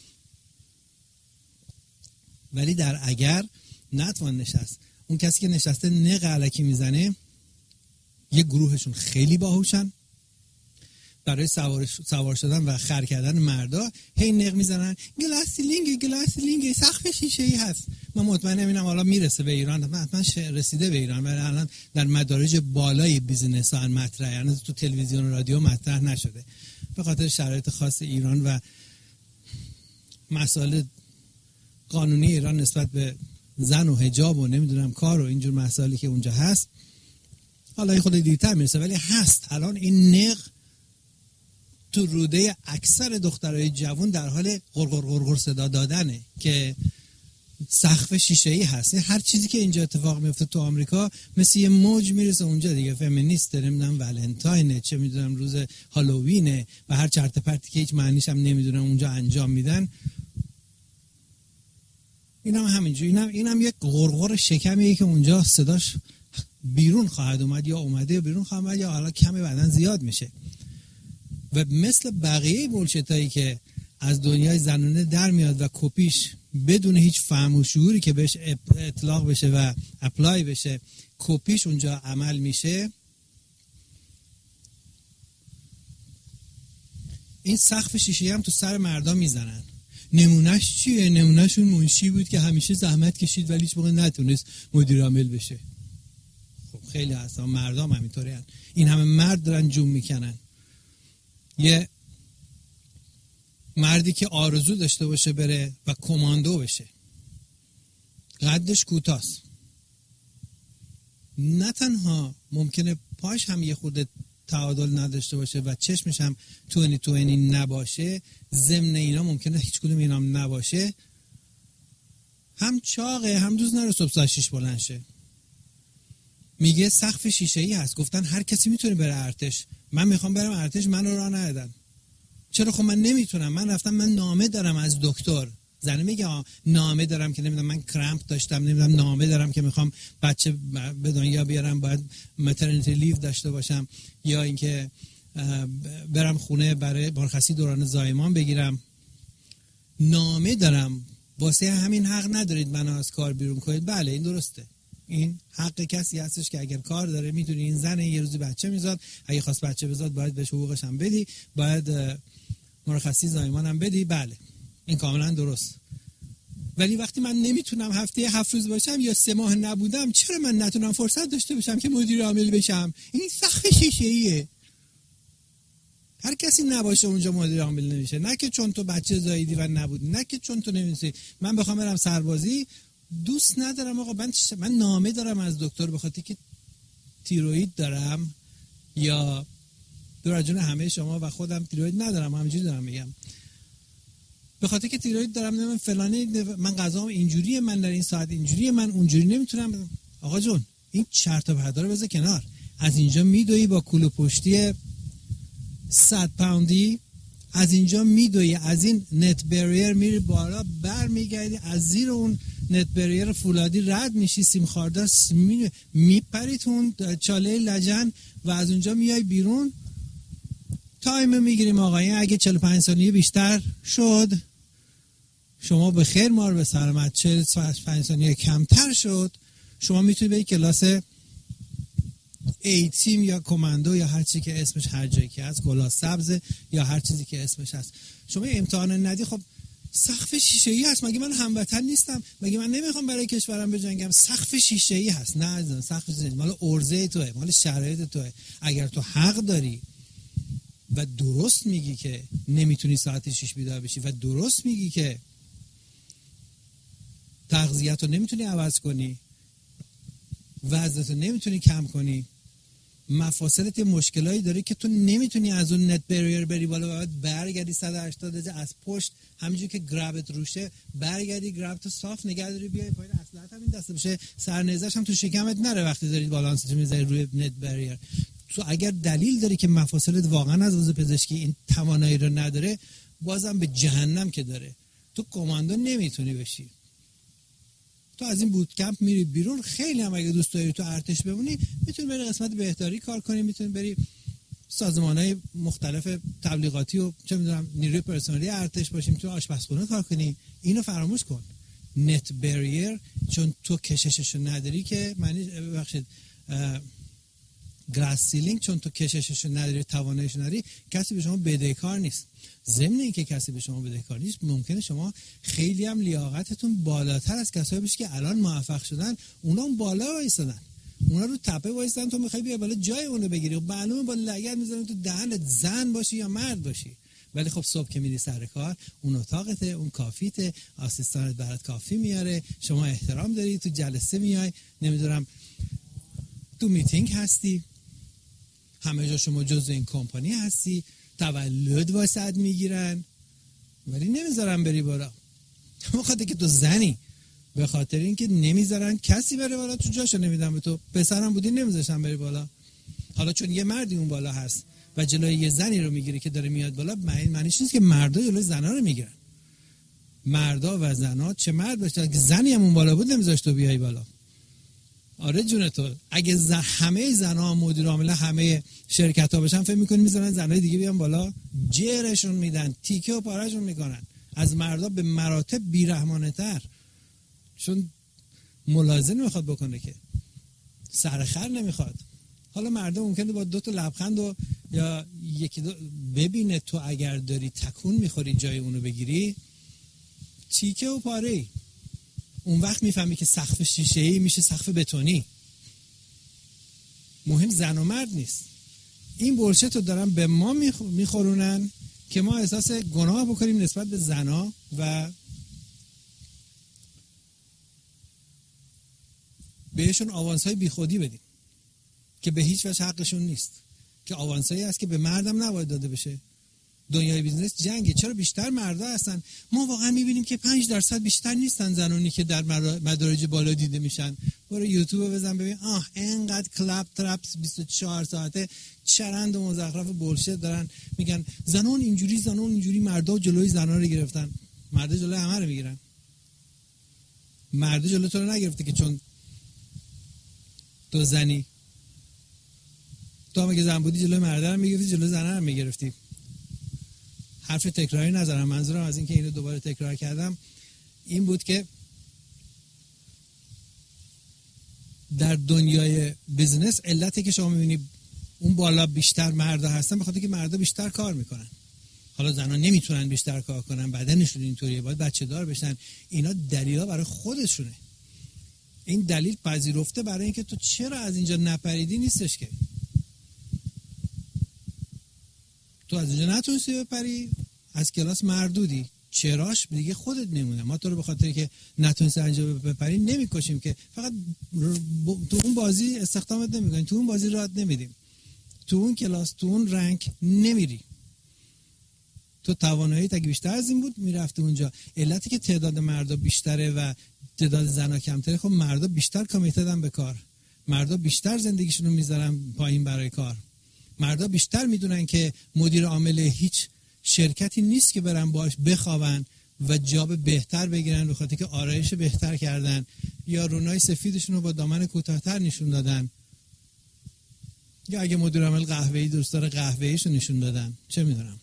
ولی در اگر نتوان نشست، اون کسی که نشسته نق علکی میزنه، یه گروهشون خیلی باهوشن برای سوار سوار شدن و خر کردن مردا، هی نق میزنن گلاس سیلینگ گلاس سیلینگ سقف شیشه‌ای هست. من مطمئنم اینم حالا میرسه به ایران، حتما رسیده به ایران، ولی الان در مدارج بالای بیزینس ها مطرحه، یعنی تو تلویزیون و رادیو مطرح نشده به خاطر شرایط خاص ایران و مسائل قانونی ایران نسبت به زن و حجاب و نمیدونم کار و اینجور مسائلی که اونجا هست. حالا این خود دیرتر میرسه، ولی هست. الان این نق تو روده اکثر دخترای جوان در حال غرغر غرغر صدا دادنه که سقف شیشه‌ای هست. هر چیزی که اینجا اتفاق میفته تو آمریکا مثل یه موج میرسه اونجا دیگه. فمینیست، نمیدونم ولنتاینه، چه میدونم روز هالووینه و هر چرت پرتی که هیچ معنیش هم نمیدونم اونجا انجام میدن. اینم هم همینجوری، اینم اینم یک غرغر شکمیه که اونجا صداش بیرون خواهد اومد، یا اومده یا بیرون خواهد اومد، یا حالا کمی بعدن زیاد میشه. و مثل بقیه بولشتایی که از دنیای زنانه در میاد و کپیش بدون هیچ فهم و شعوری که بهش اطلاق بشه و اپلای بشه، کپیش اونجا عمل میشه. این سقف شیشه هم تو سر مردا میزنن. نمونهش چیه؟ نمونهشون منشی بود که همیشه زحمت کشید ولی هیچ موقع نتونست مدیر عامل بشه. خب خیلی هستن مردام همینطوری هستن. این همه مرد دارن جون میکنن. یه مردی که آرزو داشته باشه بره و کماندو بشه، قدش کوتاست، نه تنها ممکنه پاش هم یه خورده تعادل نداشته باشه و چشمش هم توینی توینی نباشه، ضمن اینا ممکنه هیچ کدوم اینا هم نباشه، هم چاقه، هم دوست نره صبح ساعت شیش بلند شه. میگه سقف شیشه‌ای هست. گفتن هر کسی میتونه بره ارتش. من میخوام برم ارتش، منو راه ندادن. چرا؟ خب من نمیتونم. من رفتم، من نامه دارم از دکتر. زنه میگه نامه دارم که نمیدونم من کرامپ داشتم، نمیدونم نامه دارم که میخوام بچه به دنیا بیارم، باید مترنیتی لیو داشته باشم، یا اینکه برم خونه برای مرخصی دوران زایمان بگیرم. نامه دارم. واسه همین حق ندارید منو از کار بیرون کنید. بله این درسته. این حق کسی هستش که اگر کار داره میتونی این زن یه روزی بچه میزاد، اگه خواست بچه بزاد باید بهش حقوقش هم بدی، باید مرخصی زایمان هم بدی. بله این کاملا درست. ولی وقتی من نمیتونم هفته هفت روز باشم یا سه ماه نبودم، چرا من نتونم فرصت داشته باشم که مدیر عامل بشم؟ این سقف شیشه‌ایه. هر کسی نباشه اونجا مدیر عامل نمیشه. نه که چون تو بچه زاییدی و نبودی، نه که چون تو نمی‌دونی من بخوام برم سربازی دوست ندارم. آقا من من نامه دارم از دکتر به خاطر که تیروئید دارم، یا دور جون همه شما و خودم تیروئید ندارم، همینجوری دارم میگم، به خاطر که تیروئید دارم نمیدونم فلانه، من غذام اینجوریه، من در این ساعت اینجوریه، من اونجوری نمیتونم. آقا جون این چرت و پرتا رو بذار کنار. از اینجا میدوی با کولو پشتی صد پوندی، از اینجا میدوی، از این نت بریر میری بالا، بر میگردی، از زیر اون نت بریر فولادی رد میشی، سیم خاردار میپریتون چاله لجن و از اونجا میای بیرون. تایم میگیریم آقایان. اگه چهل و پنج ثانیه بیشتر شد شما به خیر، مار به سلامت. چهل و پنج ثانیه کمتر شد شما میتونید به کلاس ای تیم یا کماندو یا هر چیزی که اسمش هر جایی که هست، کلاه سبز یا هر چیزی که اسمش هست، شما امتحان ندی. خب سقف شیشه‌ای هست. مگه من هموطن نیستم؟ مگه من نمیخوام برای کشورم بجنگم؟ سقف شیشه‌ای هست. نه عزیزم، سقف شیشه‌ای مال ارزه توئه، مال شرایط توئه. اگر تو حق داری و درست میگی که نمیتونی ساعت شش بیدار بشی و درست میگی که تغذیه‌تو نمیتونی عوض کنی، وزنتو نمیتونی کم کنی، مفاصلت مشکلایی داره که تو نمیتونی از اون نت بریر بری بالا و بعد برگردی صد و هشتاد درجه از پشت همینجوری که گربت روشه برگردی گربتو صاف نگه داری بیای پایین، اصلا همین دسته بشه سرنیزش هم تو شکمت نره وقتی دارید بالانستو میذاری روی نت بریر. تو اگر دلیل داری که مفاصلت واقعا از لحاظ پزشکی این توانایی رو نداره، بازم به جهنم که داره. تو کماندو نمیتونی بشی. تو از این بوتکمپ میری بیرون، خیلی هم اگه دوست داری تو ارتش بمونی میتونی بری قسمت بهداری کار کنی، میتونی بری سازمانهای مختلف تبلیغاتی و چه میدونم نیروی پرسنلی ارتش باشی، میتونی آشپزخونه کار کنی. اینو فراموش کن. نت بریر چون تو کشششو نداری که معنی ببخشید گلاس سیلینگ چون تو کشششو نداری، تواناییشو نداری، کسی به شما بدهکار نیست. ضمن اینکه کسی به شما بدهکار نیست، ممکنه شما خیلی هم لیاقتتون بالاتر از کسایی باشه که الان موفق شدن، اونا اون بالا وایسادن، اونا رو تپه وایسادن، تو میخوای بیا بالا جای اونو بگیری. معلومه با لگد میذارن تو دهنت، زن باشی یا مرد باشی. ولی خب صبح که میری سر کار، اون اتاقته، اون کافیته، آسیستانت برات کافی میاره، شما احترام داری، تو جلسه میای، نمیدونم تو میتینگ هستی، همه جا شما جزء این کمپانی هستی، تولد واسط میگیرن ولی نمیذارن بری بالا. بخاطر که تو زنی، به خاطر اینکه نمیذارن کسی بره بالا، تو جاشو نمیدن به تو. پسرم بودی نمیذاشتن بری بالا. حالا چون یه مردی اون بالا هست و جلوی یه زنی رو میگیره که داره میاد بالا، معنیش نیست که مردا جلوی زنا رو میگیرن. مردا و زنا، چه مرد باشه که زنی هم اون بالا بود نمیذاشت تو بیای بالا. آره جون تو. اگه ز... همه زنها مدیر عامل همه شرکت ها بشن، فکر میکنی میذارن زنهای دیگه بیان بالا؟ جرشون میدن، تیکه و پارهشون میکنن. از مردا به مراتب بیرحمانه تر، چون ملاحظه نمیخواد بکنه که سرخر نمیخواد. حالا مردا ممکنه با دو تا لبخند و یا یکی دو ببینه تو اگر داری تکون میخوری جای اونو بگیری، تیکه و پاره، اون وقت میفهمی که سقف شیشه‌ای میشه سقف بتونی. مهم زن و مرد نیست. این بولشت رو دارن به ما میخورونن که ما احساس گناه بکنیم نسبت به زنا و بهشون آوانس‌های بیخودی بدیم که به هیچ وجه حقشون نیست، که آوانسایی هست که به مردم نباید داده بشه. دنیای بیزنس جنگه. چرا بیشتر مردا هستن؟ ما واقعا میبینیم که پنج درصد بیشتر نیستن زنانی که در مدارج بالا دیده میشن. برو یوتیوب بزن ببین، آه اینقدر کلاب ترپس بیست و چهار ساعته چرند و مزخرف بولشت دارن میگن زنان اینجوری، زنان اینجوری، مردا جلوی زنا رو گرفتن. مردا جلوی همه رو میگیرن. مردا جلوی تو رو نگرفته که چون تو زنی. تو هم اگه زن بودی جلوی مردا رو میگرفتی، جلوی زنا رو میگرفتی. حرف تکراری نذارم. منظورم از این که اینو دوباره تکرار کردم این بود که در دنیای بیزنس علتی که شما میبینی اون بالا بیشتر مردا هستن به خاطر که مردا بیشتر کار میکنن. حالا زنان نمیتونن بیشتر کار کنن، بدنشون اینطوریه، باید بچه دار بشن. اینا دلیلا برای خودشونه. این دلیل پذیرفته برای اینکه تو چرا از اینجا نپریدی نیستش که تو از اینجا نتونستی بپری، از کلاس مردودی. چراش دیگه خودت نمونه. ما تو رو به خاطر که نتونستی اینجا بپری نمیکشیم که، فقط تو اون بازی استخدامت نمیکنیم، تو اون بازی راحت نمیدیم، تو اون کلاس، تو اون رنگ نمیری. تو تواناییت اگه بیشتر از این بود میرفتی اونجا. علتی که تعداد مردا بیشتره و تعداد زنا کمتره، خب مردا بیشتر کامیتدن به کار، مردا بیشتر زندگیشون رو میذارن پایین برای کار. مردا بیشتر میدونن که مدیر عامل هیچ شرکتی نیست که برن باش بخوابن و جاب بهتر بگیرن به خاطر که آرایش بهتر کردن یا رونای سفیدشون رو با دامن کوتاه‌تر نشون دادن، یا اگه مدیر عامل قهوه‌ای دوست داره قهوه‌ایشو نشون دادن، چه میدونم.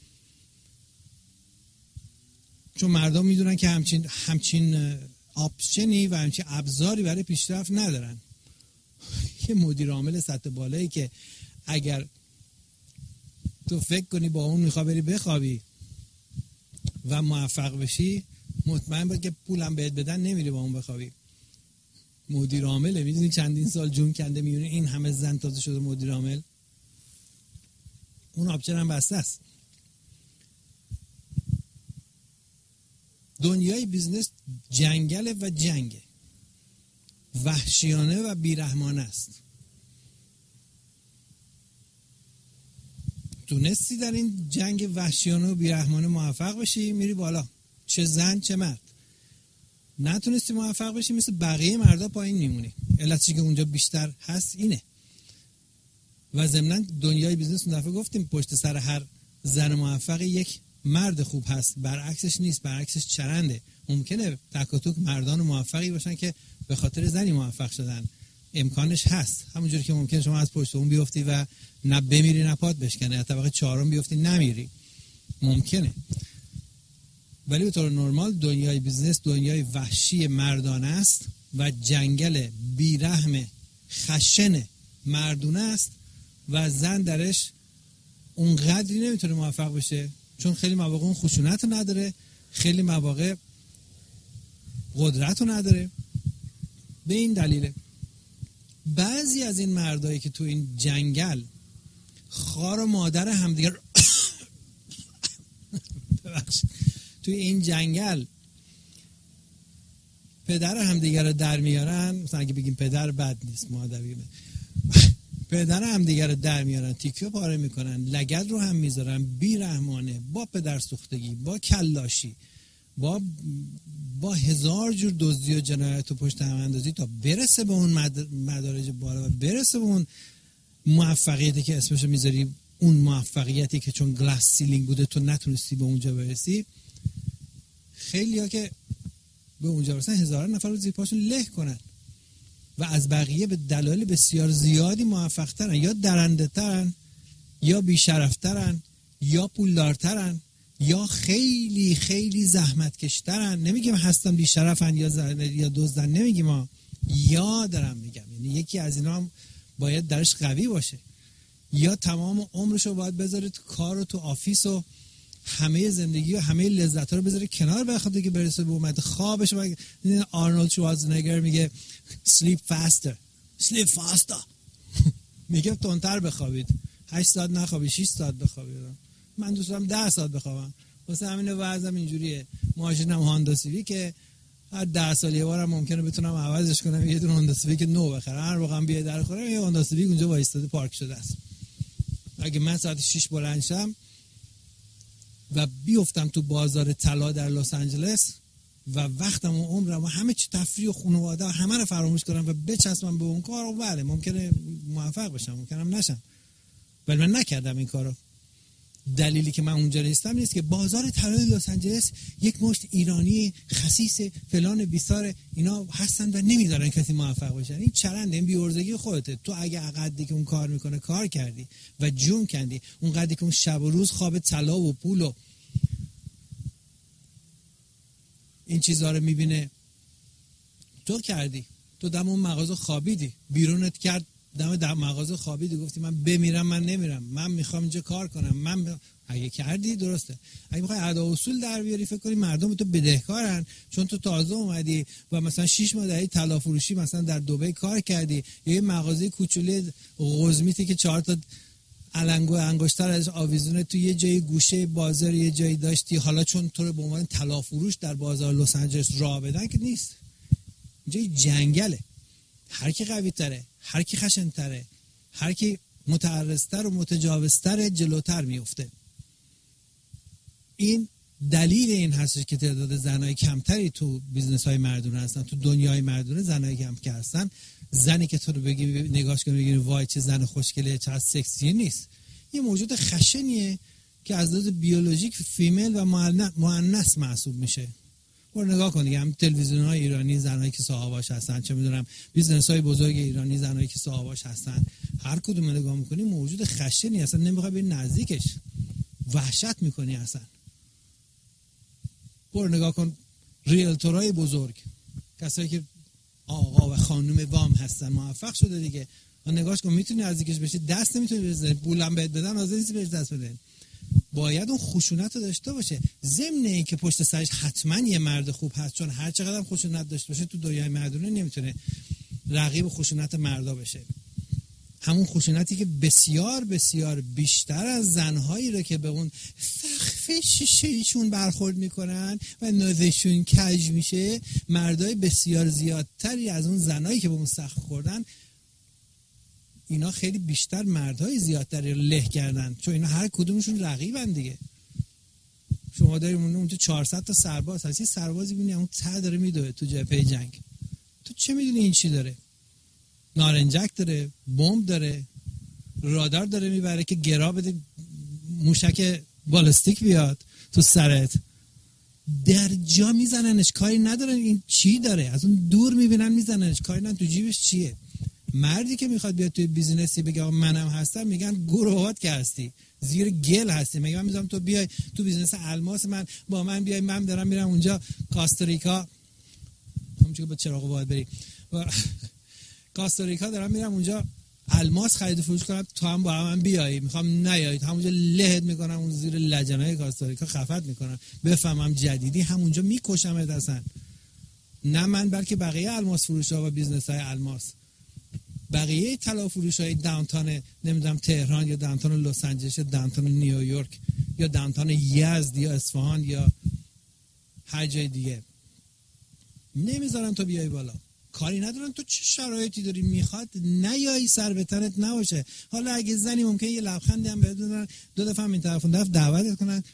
چون مردم میدونن که همچین همچین آپشنی و همچین ابزاری برای پیشرفت ندارن. یه مدیر عامل سطح بالایی که اگر تو فکر کنی با اون میخوای بری بخوابی و موفق بشی، مطمئن باش که پولم بهت بدن نمیری با اون بخوابی. مدیر عامله، میدونی چندین سال جون کنده، میونه این همه زن تازه شده مدیر عامل، اون آبچن هم بسته است. دنیای بیزنس جنگله و جنگه، وحشیانه و بیرحمانه است. تونستی در این جنگ وحشیانه و بیرحمانه موفق بشی میری بالا، چه زن چه مرد. نتونستی موفق بشی مثل بقیه مردا پایین میمونی. علتش که اونجا بیشتر هست اینه. و ضمن دنیای بیزنس اون دفعه گفتیم پشت سر هر زن موفق یک مرد خوب هست، برعکسش نیست، برعکسش چرنده. ممکنه تک و توک مردان موفقی باشن که به خاطر زنی موفق شدن، امکانش هست. همونجوری که ممکنه شما از پشت اون بیفتی و نه بمیری نه پات بشکنه، از طبقه چهارم بیفتی نمیری، ممکنه. ولی به طور نرمال دنیای بیزنس دنیای وحشی مردانه است و جنگل بیرحم خشن مردونه است و زن درش اونقدری نمیتونه موفق بشه، چون خیلی مواقع اون خشونت رو نداره، خیلی مواقع قدرت رو نداره. به این دلیله بعضی از این مردایی که تو این جنگل خار و مادر همدیگر ببخشید توی این جنگل پدر همدیگر رو در میارن، مثلا اگه بگیم پدر بد نیست، مادر بگیم پدر همدیگر رو در میارن، تیکه پاره میکنن، لگد رو هم میذارن، بیرحمانه، با پدر سوختگی، با کلاشی، با با هزار جور دزدی و جنایت و پشت هم اندازی تا برسه به اون مدارج بالا و برسه به اون موفقیتی که اسمشو میذاری، اون موفقیتی که چون گلاس سیلینگ بوده تو نتونستی به اونجا برسی. خیلی ها که به اونجا برسن هزاران نفر رو زیر پاشون له کنن و از بقیه به دلایل بسیار زیادی موفق ترن، یا درنده ترن، یا بیشرف ترن، یا پولدار ترن، یا خیلی خیلی زحمت کشترن. نمیگیم هستن بیشرفن یا ز... یا دزدن، نمیگیم ها، یا دارم میگم یعنی یکی از اینا هم باید درش قوی باشه، یا تمام عمرشو باید بذاره تو کار و تو آفیس و همه زندگی و همه لذت‌ها رو بذاره کنار بخاطر که برسه به اومد خوابش. و آرنولد شوارزنگر میگه sleep faster sleep faster میگه تندتر بخوابید، هشت ساعت نخوابید، شش ساعت بخوابید. من دوست دارم ده ساعت بخوابم، واسه همین وضعم اینجوریه. ماشینم هوندا سیویک که هر ده سال یه بارم ممکنه بتونم عوضش کنم، یه دونه هوندا سیویک نو بخرم، هر موقعم بیاد در خورم یه هوندا سیویک اونجا وایستاده پارک شده است. اگه من ساعت شش بلند شم و بیفتم تو بازار طلا در لس آنجلس و وقتم و عمرم و همه چی تفریح و خانواده و همه رو فراموش کنم و بچسبم به اون کار، و بله ممکنه موفق بشم، ممکنه نشم، ولی من نکردم این کارو. دلیلی که من اونجا نیستم نیست که بازار طلای لس آنجلس یک مشت ایرانی خسیس فلان بیسار اینا هستن و نمیذارن کسی موفق بشه. این چرنده، این بی‌عرضگی خودته. تو اگه عقدی که اون کار میکنه کار کردی و جون کندی، اون قدری که اون شب و روز خواب طلا و پول و این چیزا رو میبینه تو کردی، تو دم اون مغازه خوابیدی، بیرونت کرد دم در مغازه خوابیدی، گفتی من بمیرم من نمیرم، من میخوام اینجا کار کنم. من ب... اگه کردی درسته. اگه میخوای ادا اصول در بیاری، فکر کنی مردم تو بدهکارن چون تو تازه اومدی و مثلا شش ماه در طلا فروشی مثلا در دبی کار کردی، یا یه مغازه کوچولوی قزمیتی که چهار تا علنگو انگشتر از آویزونه تو یه جای گوشه بازار یه جایی داشتی، حالا چون تو رو به عنوان طلا فروش در بازار لس آنجلس راه بدن که نیست. اینجا جنگله، هر کی قوی تره، هر کی خشن تره، هر کی متعرضتر و متجاوزتر جلوتر میفته. این دلیل این هستش که تعداد زنای کمتری تو بیزنس های مردونه هستن، تو دنیای مردونه زنای کم که هستن. زنی که تو رو بگی نگاش کنی بگی وای چه زن خوشگله چه سکسی نیست، یه موجود خشنیه که از لحاظ بیولوژیک فیمیل و مؤنث محسوب میشه. برو نگاه کن دیگه، هم تلویزیون‌های ایرانی زنایی که صاحباش هستن، چه میدونم بیزنس‌های بزرگ ایرانی زنایی که صاحباش هستن، هر کدوم نگاه میکنی موجود خشنی اصلا نمیخوای بری نزدیکش، وحشت میکنی اصلا. برو نگاه کن ریلتورای بزرگ، کسایی که آقا و خانم وام هستن، موفق شده دیگه، نگاش کن میتونی نزدیکش بشی، دست نمیتونی بزنی، پولم بهت بدن حاضر نیستی بهش دست بدن. باید اون خشونت رو داشته باشه، ضمن این که پشت سرش حتما یه مرد خوب هست، چون هر چقدر هم خشونت داشته باشه تو دنیای مردونه نمیتونه رقیب خشونت مردا بشه. همون خشونتی که بسیار بسیار بیشتر از زنهایی رو که به اون سقف شیشه‌ایشون برخورد میکنن و نازشون کج میشه، مردای بسیار زیادتری از اون زنایی که به اون سقف خوردن اینا خیلی بیشتر مردهای زیادتر له کردن، چون اینا هر کدومشون رقیبن دیگه. شما داری اونجا چهارصد تا سرباز هست، یه سربازی ببینی اون ته داره میدوه تو جبهه جنگ، تو چه میدونی این چی داره؟ نارنجک داره، بمب داره، رادار داره میبره که گرا بده موشک بالستیک بیاد تو سرت، در جا میزننش، کاری ندارن این چی داره، از اون دور میبینن میزننش، کاری ندارن تو جیبش چیه. مردی که میخواد بیاد توی بیزینسی بگه منم هستم، میگن گروهات که هستی، زیر گل هستی. میگم من میذارم تو بیای تو بیزینس الماس، من با من بیای، من دارم میرم اونجا کاستاریکا، همونجوری با چراغ باید بری کاستاریکا دارم میرم اونجا الماس خرید و فروش کنم، تو هم با من بیایی، میخوام نیایید، همونجا لهت میکنم اون زیر لجنای کاستاریکا خفت میکنم، بفهمم جدیدی همونجا میکشمت اصلا. نه من بلکه بقیه الماس فروشا و بیزنس های الماس، بقیه طلا فروش های داونتاون نمیدونم تهران یا داونتاون لس آنجلس یا داونتاون نیویورک یا داونتاون یزد یا اصفهان یا هر جای دیگه، نمیذارن تو بیای بالا، کاری ندارن تو چه شرایطی داری، میخواد نیایی سر به تنت نباشه. حالا اگه زنی ممکنه یه لبخندی هم بهت بدن، دو دفعه هم این طرف اون طرف دعوتت کنن،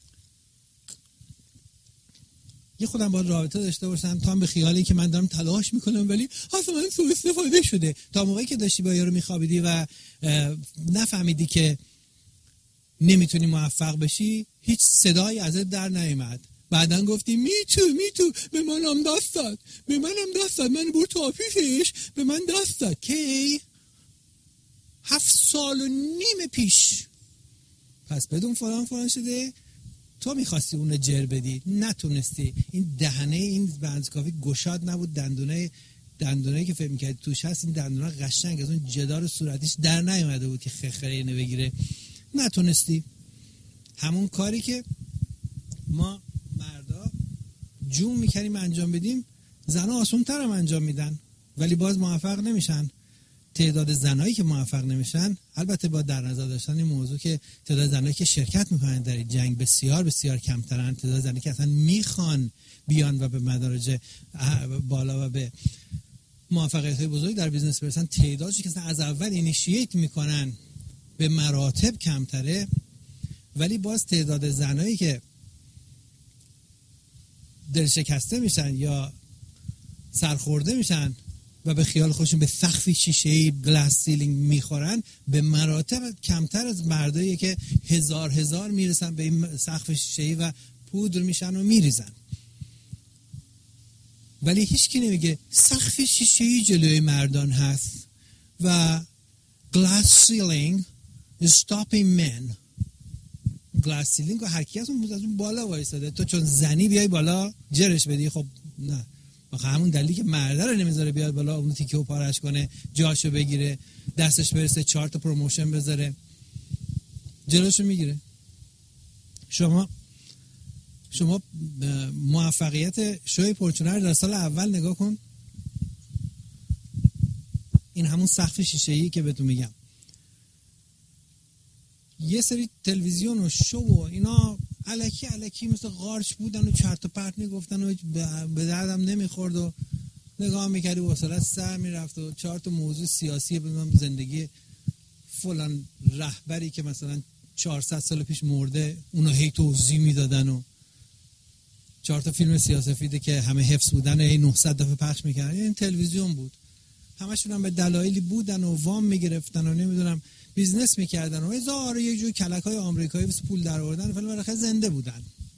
یه خودم باید رابطه داشته باشم تا هم به خیالی که من دارم تلاش میکنم ولی اصلا من سوء استفاده شده. تا موقعی که داشتی با یارو میخوابیدی و نفهمیدی که نمیتونی موفق بشی، هیچ صدایی ازت در نیامد، بعدن گفتی می تو می تو به منم دست داد، به منم دست داد، من برد تو آفیسش به من دست داد. کی؟ هفت سال و نیم پیش. پس بدون فلان فلان شده، تو میخواستی اون جر بدی، نتونستی. این دهنه این بنزکافی گشاد نبود، دندونه دندونه که فکر میکردی توش هست، این دندونه قشنگ از اون جدار صورتیش در نیامده بود که خخره اینو بگیره، نتونستی. همون کاری که ما مردا جون میکنیم انجام بدیم، زنها آسون تر هم انجام میدن ولی باز موفق نمیشن. تعداد زنایی که موفق نمیشن، البته با در نظر داشتن این موضوع که تعداد زنایی که شرکت میکنن در جنگ بسیار بسیار کمترن، تعداد زنایی که اصلا میخوان بیان و به مدارج بالا و به موفقیت های بزرگ در بیزنس برسن، تعدادی که از اول اینیشییت میکنن به مراتب کمتره. ولی باز تعداد زنایی که دل شکسته میشن یا سرخورده میشن و به خیال خودشون به سقف شیشه‌ای گلاس سیلینگ میخورن، به مراتب کمتر از مردایی که هزار هزار میرسن به این سقف شیشه‌ای و پودر میشن و میریزن. ولی هیچ کی نمیگه سقف شیشه‌ای جلوی مردان هست و glass ceiling is stopping men. glass ceiling رو هر کی از اون بالا وایساده، تو چون زنی بیای بالا جرش بدی. خب نه، آخه همون دلیلی که مرده رو نمیذاره بیاد بالا، اون تیکه و پارش کنه، جاشو بگیره، دستش برسه چهار تا پروموشن بذاره، جلوشو میگیره. شما شما موفقیت شوی پورچونر در سال اول نگاه کن، این همون سقف شیشه‌ای که بهتون میگم. یه سری تلویزیون و شو و اینا الکی الکی مثل قارچ بودن و چرت و پرت میگفتن و به دردم نمیخورد و نگاه میکردی و حوصله‌ات سر میرفت و چهار تا موضوع سیاسی بدونم زندگی فلان رهبری که مثلا چهارصد سال پیش مرده اونو هی توضیح میدادن و چهار تا فیلم سیاسفیده که همه حفظ بودن هی نهصد دفعه پخش میکردن. این تلویزیون بود، همشون هم به دلایلی بودن و وام میگرفتن و نمیدونم بیزنس میکردن و هزار یه جور کلک‌های آمریکایی واسه پول در آوردن، فعلا برای زنده بودن.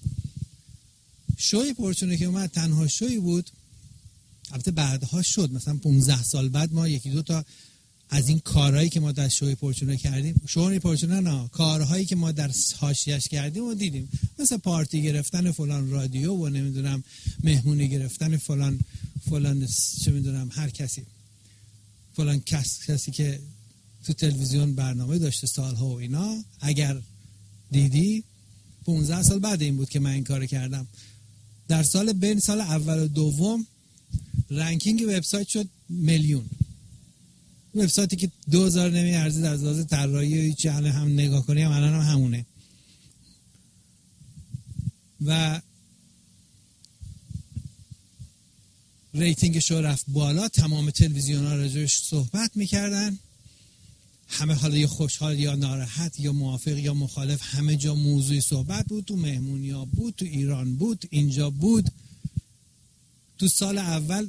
شوی پورچونه که اومد تنها شوی بود، البته بعدها شد، مثلا پانزده سال بعد ما یکی دو تا از این کارهایی که ما در شوی پورچونه کردیم، شوی پورچونه نه، کارهایی که ما در حاشیه‌اش کردیم و دیدیم، مثلا پارتی گرفتن فلان رادیو و نمیدونم مهمونی گرفتن فلان فلان چه میدونم هر کسی، فلان کس کسی که تو تلویزیون برنامه داشته سالها و اینا. اگر دیدی پانزده سال بعد این بود که من این کار کردم. در سال بین سال اول و دوم رنکینگ وبسایت شد میلیون. وبسایتی که دو هزار نمی ارزید از لحاظ طراحی و چه هم نگاه کنی هم الان هم همونه و ریتینگ شو رفت بالا. تمام تلویزیون‌ها راجعش صحبت می‌کردن همه حالا یا خوشحال یا ناراحت یا موافق یا مخالف، همه جا موضوع صحبت بود. تو مهمونی ها بود، تو ایران بود، اینجا بود. تو سال اول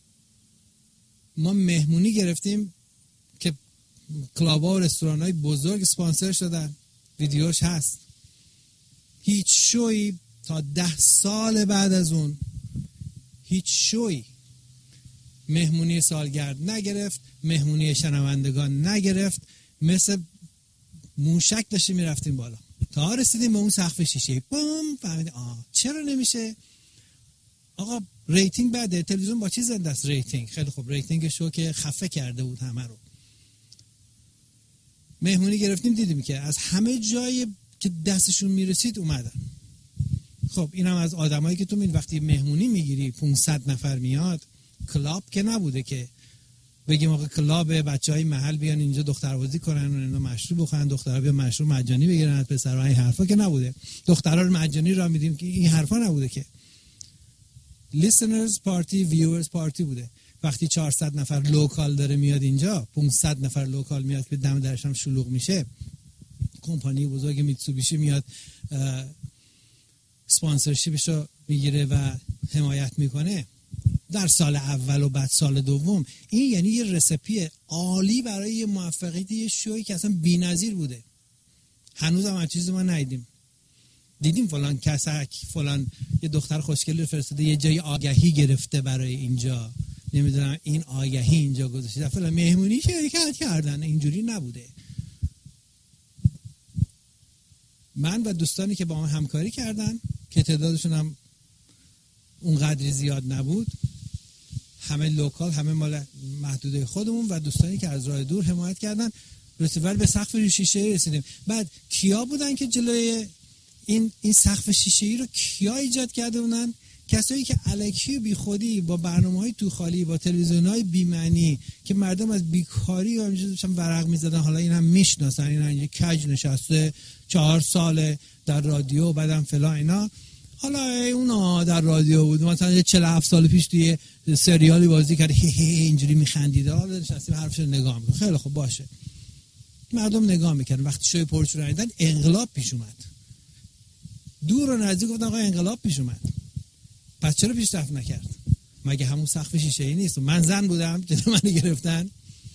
ما مهمونی گرفتیم که کلاب ها و رستوران های بزرگ سپانسر شدن، ویدیوش هست. هیچ شوی تا ده سال بعد از اون هیچ شوی مهمونی سالگرد نگرفت، مهمونی شنوندگان نگرفت. مثل موشک داشتیم میرفتیم بالا تا رسیدیم به اون سقف شیشه. بوم، فهمیدیم آه چرا نمیشه. آقا ریتینگ بده، تلویزیون با چی زنده است؟ ریتینگ. خیلی خوب، ریتینگ شو که خفه کرده بود همه رو. مهمونی گرفتیم، دیدیم که از همه جای که دستشون میرسید اومدن. خب اینم از آدمایی که تو می وقتی مهمونی میگیری پانصد نفر میاد، کلاب که نبوده که بگیم آقا کلاب بچهای محل بیان اینجا دختربازی کنن و اینا مشروب بخورن، دخترها بیان مشروب مجانی بگیرن از پسرها، این حرفا که نبوده. دخترها رو مجانی را میدیم که این حرفا نبوده که. listeners party viewers party بوده. وقتی چهارصد نفر لوکال داره میاد اینجا، پانصد نفر لوکال میاد که دم درش هم شلوغ میشه، کمپانی بزرگ میتسوبیشی میاد اسپانسرشیپش رو میگیره و حمایت میکنه در سال اول و بعد سال دوم. این یعنی یه رسپی عالی برای یه موفقیت یه شوی که اصلا بی‌نظیر بوده. هنوز هم هر چیزی ما ندیدیم. دیدیم فلان کسک فلان یه دختر خوشگلی فرستاده یه جای آگهی گرفته برای اینجا، نمیدونم این آگهی اینجا گذاشته، فلان مهمونی شرکت کردن. اینجوری نبوده. من و دوستانی که با من همکاری کردن که تعدادشون هم اونقدری زیاد نبود، همه لوکال، همه مال محدوده خودمون و دوستانی که از راه دور حمایت کردن، رسیدن به سقف شیشه رسیدیم. بعد کیا بودن که جلوی این این سقف شیشه ای رو کیا ایجاد کرده بودن؟ کسایی که الکی بی خودی با برنامه‌های تو خالی، با تلویزیون‌های بی معنی که مردم از بیکاری و همینجوری داشتن ورق می‌زدن، حالا این هم میشناسن، این اینجا کج نشسته چهار ساله در رادیو، بعدم فلان اینا. حالا اونا در رادیو بود، مثلا چهل و هفت سال پیش توی سریالی بازی کرده، هی هی اینجوری می‌خندیده، حالا نشستیم حرفشو نگاه می‌کنیم. خیلی خوب باشه. مردم نگاه می‌کردن. وقتی شوی پرچو رو دیدن انقلاب پیش اومد. دور و نزدیک گفتن آقا انقلاب پیش اومد. پس چرا پیشرفت نکرد؟ مگه همون سقف شیشه‌ای نیست؟ من زن بودم که منو گرفتن.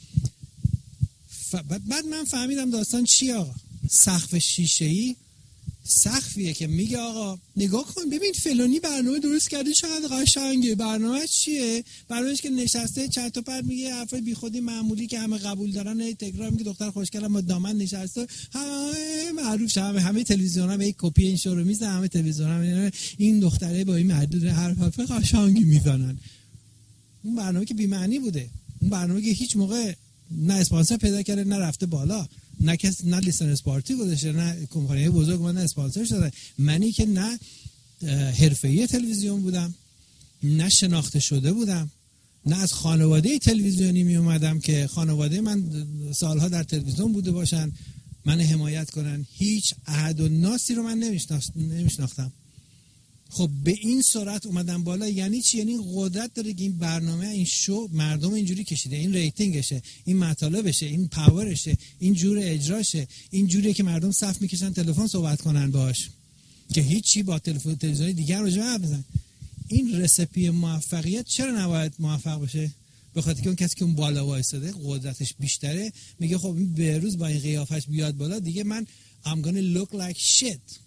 ف... بعد من فهمیدم داستان چیه آقا. سقف شیشه‌ای سقفیه که میگه آقا نگاه کن ببین فلانی برنامه درست کرده چقدر قشنگه، برنامه‌اش چیه؟ برنامه‌اش که نشسته چرت و پرت میگه، حرفای بیخودی معمولی که همه قبول دارن، هی تکرار میگه دختر خوشگلم با دامن نشسته، همه معروف شده، همه, همه تلویزیون‌ها یک کپی این شو رو میزنن، همه تلویزیون‌ها این دختره با این محدود حرف قشنگی میزنن. اون برنامه که بی معنی بوده. اون برنامه که هیچ موقع نه اسپانسر پیدا کرده، نه رفته بالا، نه کس نه لیسنرز پارتی گذاشته، نه کمپانی بزرگ من اسپانسر شده. منی که نه حرفه‌ای تلویزیون بودم، نه شناخته شده بودم، نه از خانواده تلویزیونی می اومدم که خانواده من سالها در تلویزیون بوده باشن من حمایت کنن. هیچ عهد و ناسی رو من نمیشناختم. خب به این سرعت اومدن بالا. یعنی چی؟ یعنی قدرت داره که این برنامه، این شو مردم اینجوری کشیده، این ریتینگشه، این مطالبشه، این پاورشه، این جور اجراشه، این جوریه که مردم صف میکشن تلفن صحبت کنن باش که هیچی با تلفن تلویزیون دیگر رو جواب بزنن. این رسپی موفقیت چرا نباید موفق بشه؟ به خاطر که اون کسی که اون بالا وایساده قدرتش بیشتره، میگه خب این به روز با این قیافش بیاد بالا دیگه من I'm gonna look like shit.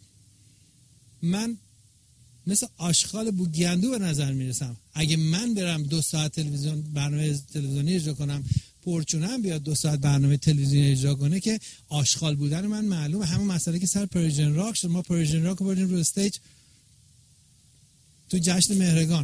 من مثل آشغال بوگیندو به نظر میرسم. اگه من برم دو ساعت تلویزیون برنامه تلویزیونی اجرا کنم، پرچونم بیاد دو ساعت برنامه تلویزیونی اجرا کنه، که آشغال بودن من معلومه. همون مسئله که سر پرژن راک شد، ما پرژن راک رو بردیم رو استیج تو جشن مهرگان.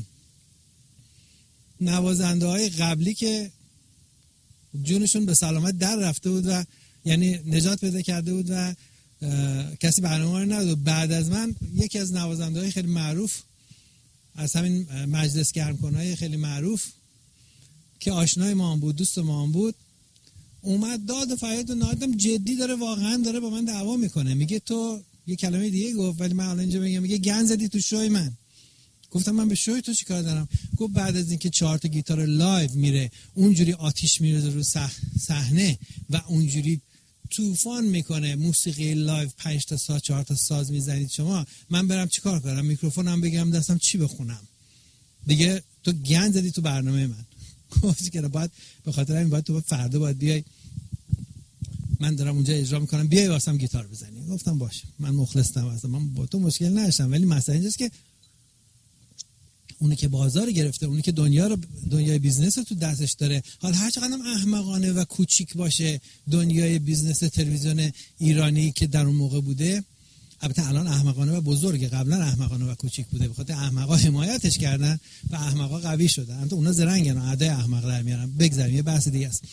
نوازنده های قبلی که جونشون به سلامت در رفته بود و یعنی نجات پیدا کرده بود و کسی برنامه رو نداد، بعد از من یکی از نوازنده‌های خیلی معروف از همین مجلس گرمکن‌های خیلی معروف که آشنای ما هم بود، دوست ما هم بود، اومد داد و فریاد و نادم جدی داره، واقعا داره با من دعوا میکنه. میگه تو یه کلمه دیگه گفت ولی من الان اینجا میگم، میگه گند زدی تو شوی من. گفتم من به شوی تو چیکار دارم؟ گفت بعد از اینکه چهار تا گیتار لایو میره اونجوری آتیش میره رو صحنه و اونجوری طوفان میکنه موسیقی لایو، پنج تا ساز چهار تا ساز میزنید شما، من برم چیکار کنم؟ میکروفونم بگیرم دستم چی بخونم؟ دیگه تو گند زدی تو برنامه من. گفت که بعد به خاطر همین باید تو فردا باید بیای، من دارم اونجا اجرا میکنم، بیای واسم گیتار بزنی. گفتم باشه، من مخلصم، اصلا من با تو مشکل نداشتم، ولی مسئله اینجاست که اونی که بازار گرفته، اونی که دنیا رو، دنیای بیزنس رو تو دستش داره، حالا هر چقدر احمقانه و کوچیک باشه دنیای بیزنس تلویزیون ایرانی که در اون موقع بوده، البته الان احمقانه و بزرگه، قبلا احمقانه و کوچیک بوده، بخاطر احمقا حمایتش کردن و احمقا قوی شدن. البته اونا زرنگن، اعدای احمق در میارن. بگذاریم، یه بحث دیگه است.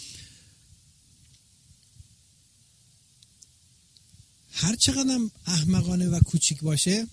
هر چقدر احمقانه و کوچیک باشه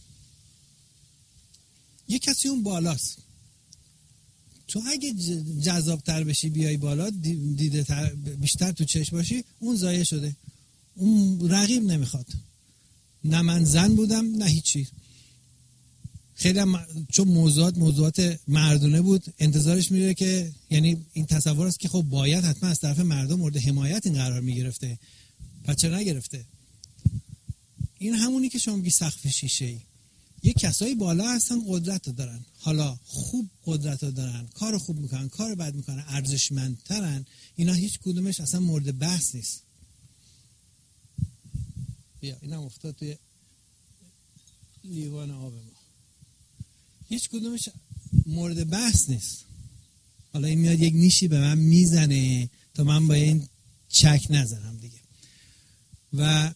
یه کسی اون بالاست. تو اگه جذابتر بشی بیای بالا، دیده تر بیشتر تو چشم باشی، اون ضایع شده، اون رقیب نمیخواد. نه من زن بودم نه هیچی، خیلی هم چون موضوعات موضوعات مردونه بود انتظارش میره که، یعنی این تصور است که خب باید حتما از طرف مردم مورد حمایت این قرار میگرفته، پس چرا نگرفته؟ این همونی که شما میگی سقف شیشه‌ای. یه کسایی بالا هستن قدرت رو دارن، حالا خوب قدرت رو دارن، کار خوب میکنن، کار بد میکنن، ارزشمندترن، اینا هیچ کدومش اصلا مورد بحث نیست. بیا اینا افتاد توی لیوان آب ما، هیچ کدومش مورد بحث نیست. حالا این میاد یک نیشی به من میزنه تا من با این چک نزنم دیگه. و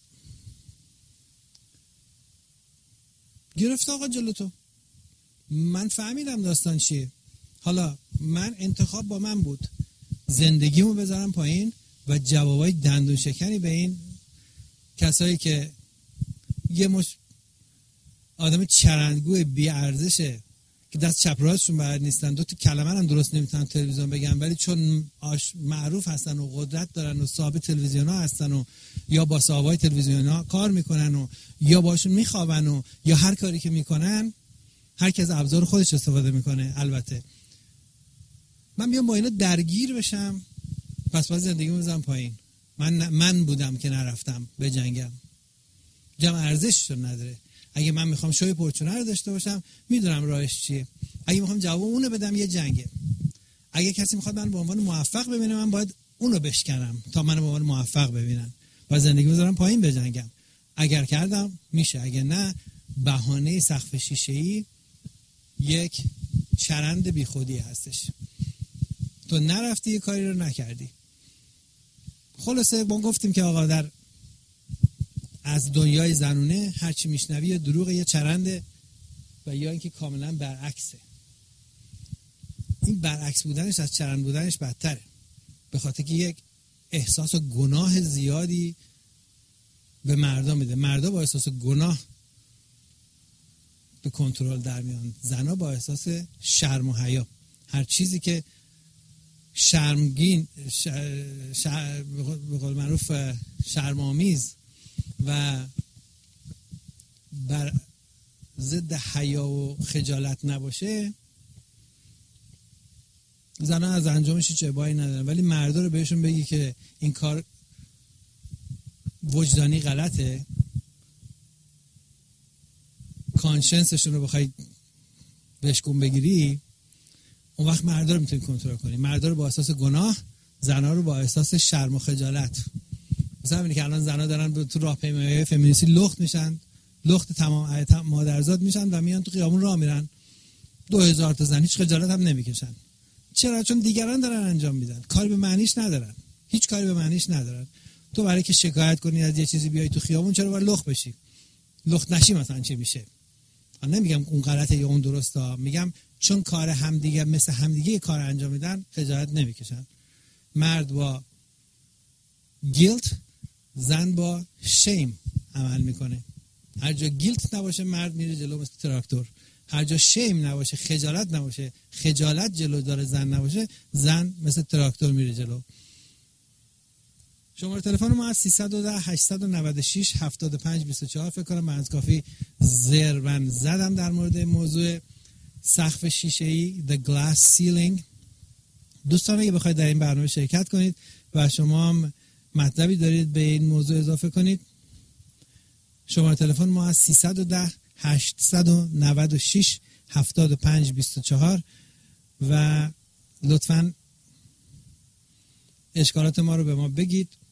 گرفت آقا جلو تو. من فهمیدم داستان چیه. حالا من انتخاب با من بود، زندگیمو بذارم پایین و جوابای دندون شکنی به این کسایی که یه مش آدم چرندگوی بی ارزشه که دست چپ راستشون بلد نیستن، دو تا کلمه هم درست نمیتونن تلویزیون بگن، ولی چون معروف هستن و قدرت دارن و صاحب تلویزیون ها هستن و یا با صاحبای تلویزیون ها کار میکنن و یا باشون میخوابن و یا هر کاری که میکنن، هر کس ابزار خودش استفاده میکنه. البته من بیام با اینا درگیر بشم، پس باید زندگیمو بزنم پایین. من من بودم که نرفتم به جنگم، جمع ارزشش رو نداره. اگه من میخوام شوی پرچونه رو داشته باشم میدونم راهش چیه، اگه میخوام جواب اونو بدم یه جنگه. اگه کسی میخواد من به عنوان موفق ببینه، من باید اونو بشکنم تا منو به عنوان موفق ببینن. با زندگی بذارم پایین بجنگم. اگر کردم میشه، اگه نه بهانه سقف شیشه‌ای یک چرند بیخودی هستش. تو نرفتی یه کاری رو نکردی. خلاصه ما گفتیم که آقا در از دنیای زنونه هرچی میشنوی یه دروغ، یه چرنده و یا اینکه کاملا برعکسه. این برعکس بودنش از چرند بودنش بدتره، به خاطر که یک احساس گناه زیادی به مردم میده. مردا با احساس گناه به کنترل در میان، زنا با احساس شرم و حیا. هر چیزی که شرمگین شر... شر... به قول معروف شرم‌آمیز و بر ضد حیا و خجالت نباشه، زنان از انجامش هیچ ابایی ندارن. ولی مردا رو بهشون بگی که این کار وجدانی غلطه، کانشنسشون رو بخوای بشکن بگیری، اون وقت مردا رو میتونی کنترل کنی. مردا رو با احساس گناه، زنا رو با احساس شرم و خجالت. مثلا اینه که الان زنا دارن تو راهپیمایی فمینیستی لخت میشن، لخت تمام مادرزاد میشن و میان تو خیابون راه میرن، دو هزار تا زن، هیچ خجالت هم نمیکشن. چرا؟ چون دیگران دارن انجام میدن، کاری به معنیش ندارن، هیچ کاری به معنیش ندارن. تو برای که شکایت کنی از یه چیزی بیای تو خیابون، چرا باید لخت بشی؟ لخت نشی مثلا چی میشه؟ من نمیگم اون غلطه یا اون درسته، میگم چون کار همدیگه مثل همدیگه کار انجام میدن خجالت نمیکشن. مرد با گیلت، زن با شیم عمل میکنه. هر جا گیلت نباشه مرد میره جلو مثل تراکتور، هر جا شیم نباشه، خجالت نباشه، خجالت جلو داره زن نباشه، زن مثل تراکتور میره جلو. شماره تلفن ما از سیصد و ده هشتصد و نود و شش هفتاد و پنج بیست و چهار. فکر کنم من از کافی زربن زدم در مورد موضوع سقف شیشه‌ای the glass ceiling. دوستان اگه بخواید در این برنامه شرکت کنید و شما هم مطلبی دارید به این موضوع اضافه کنید، شماره تلفن ما از سیصد و ده هشتصد و نود و شش هفتاد و پنج بیست و چهار و لطفاً اشکالات ما رو به ما بگید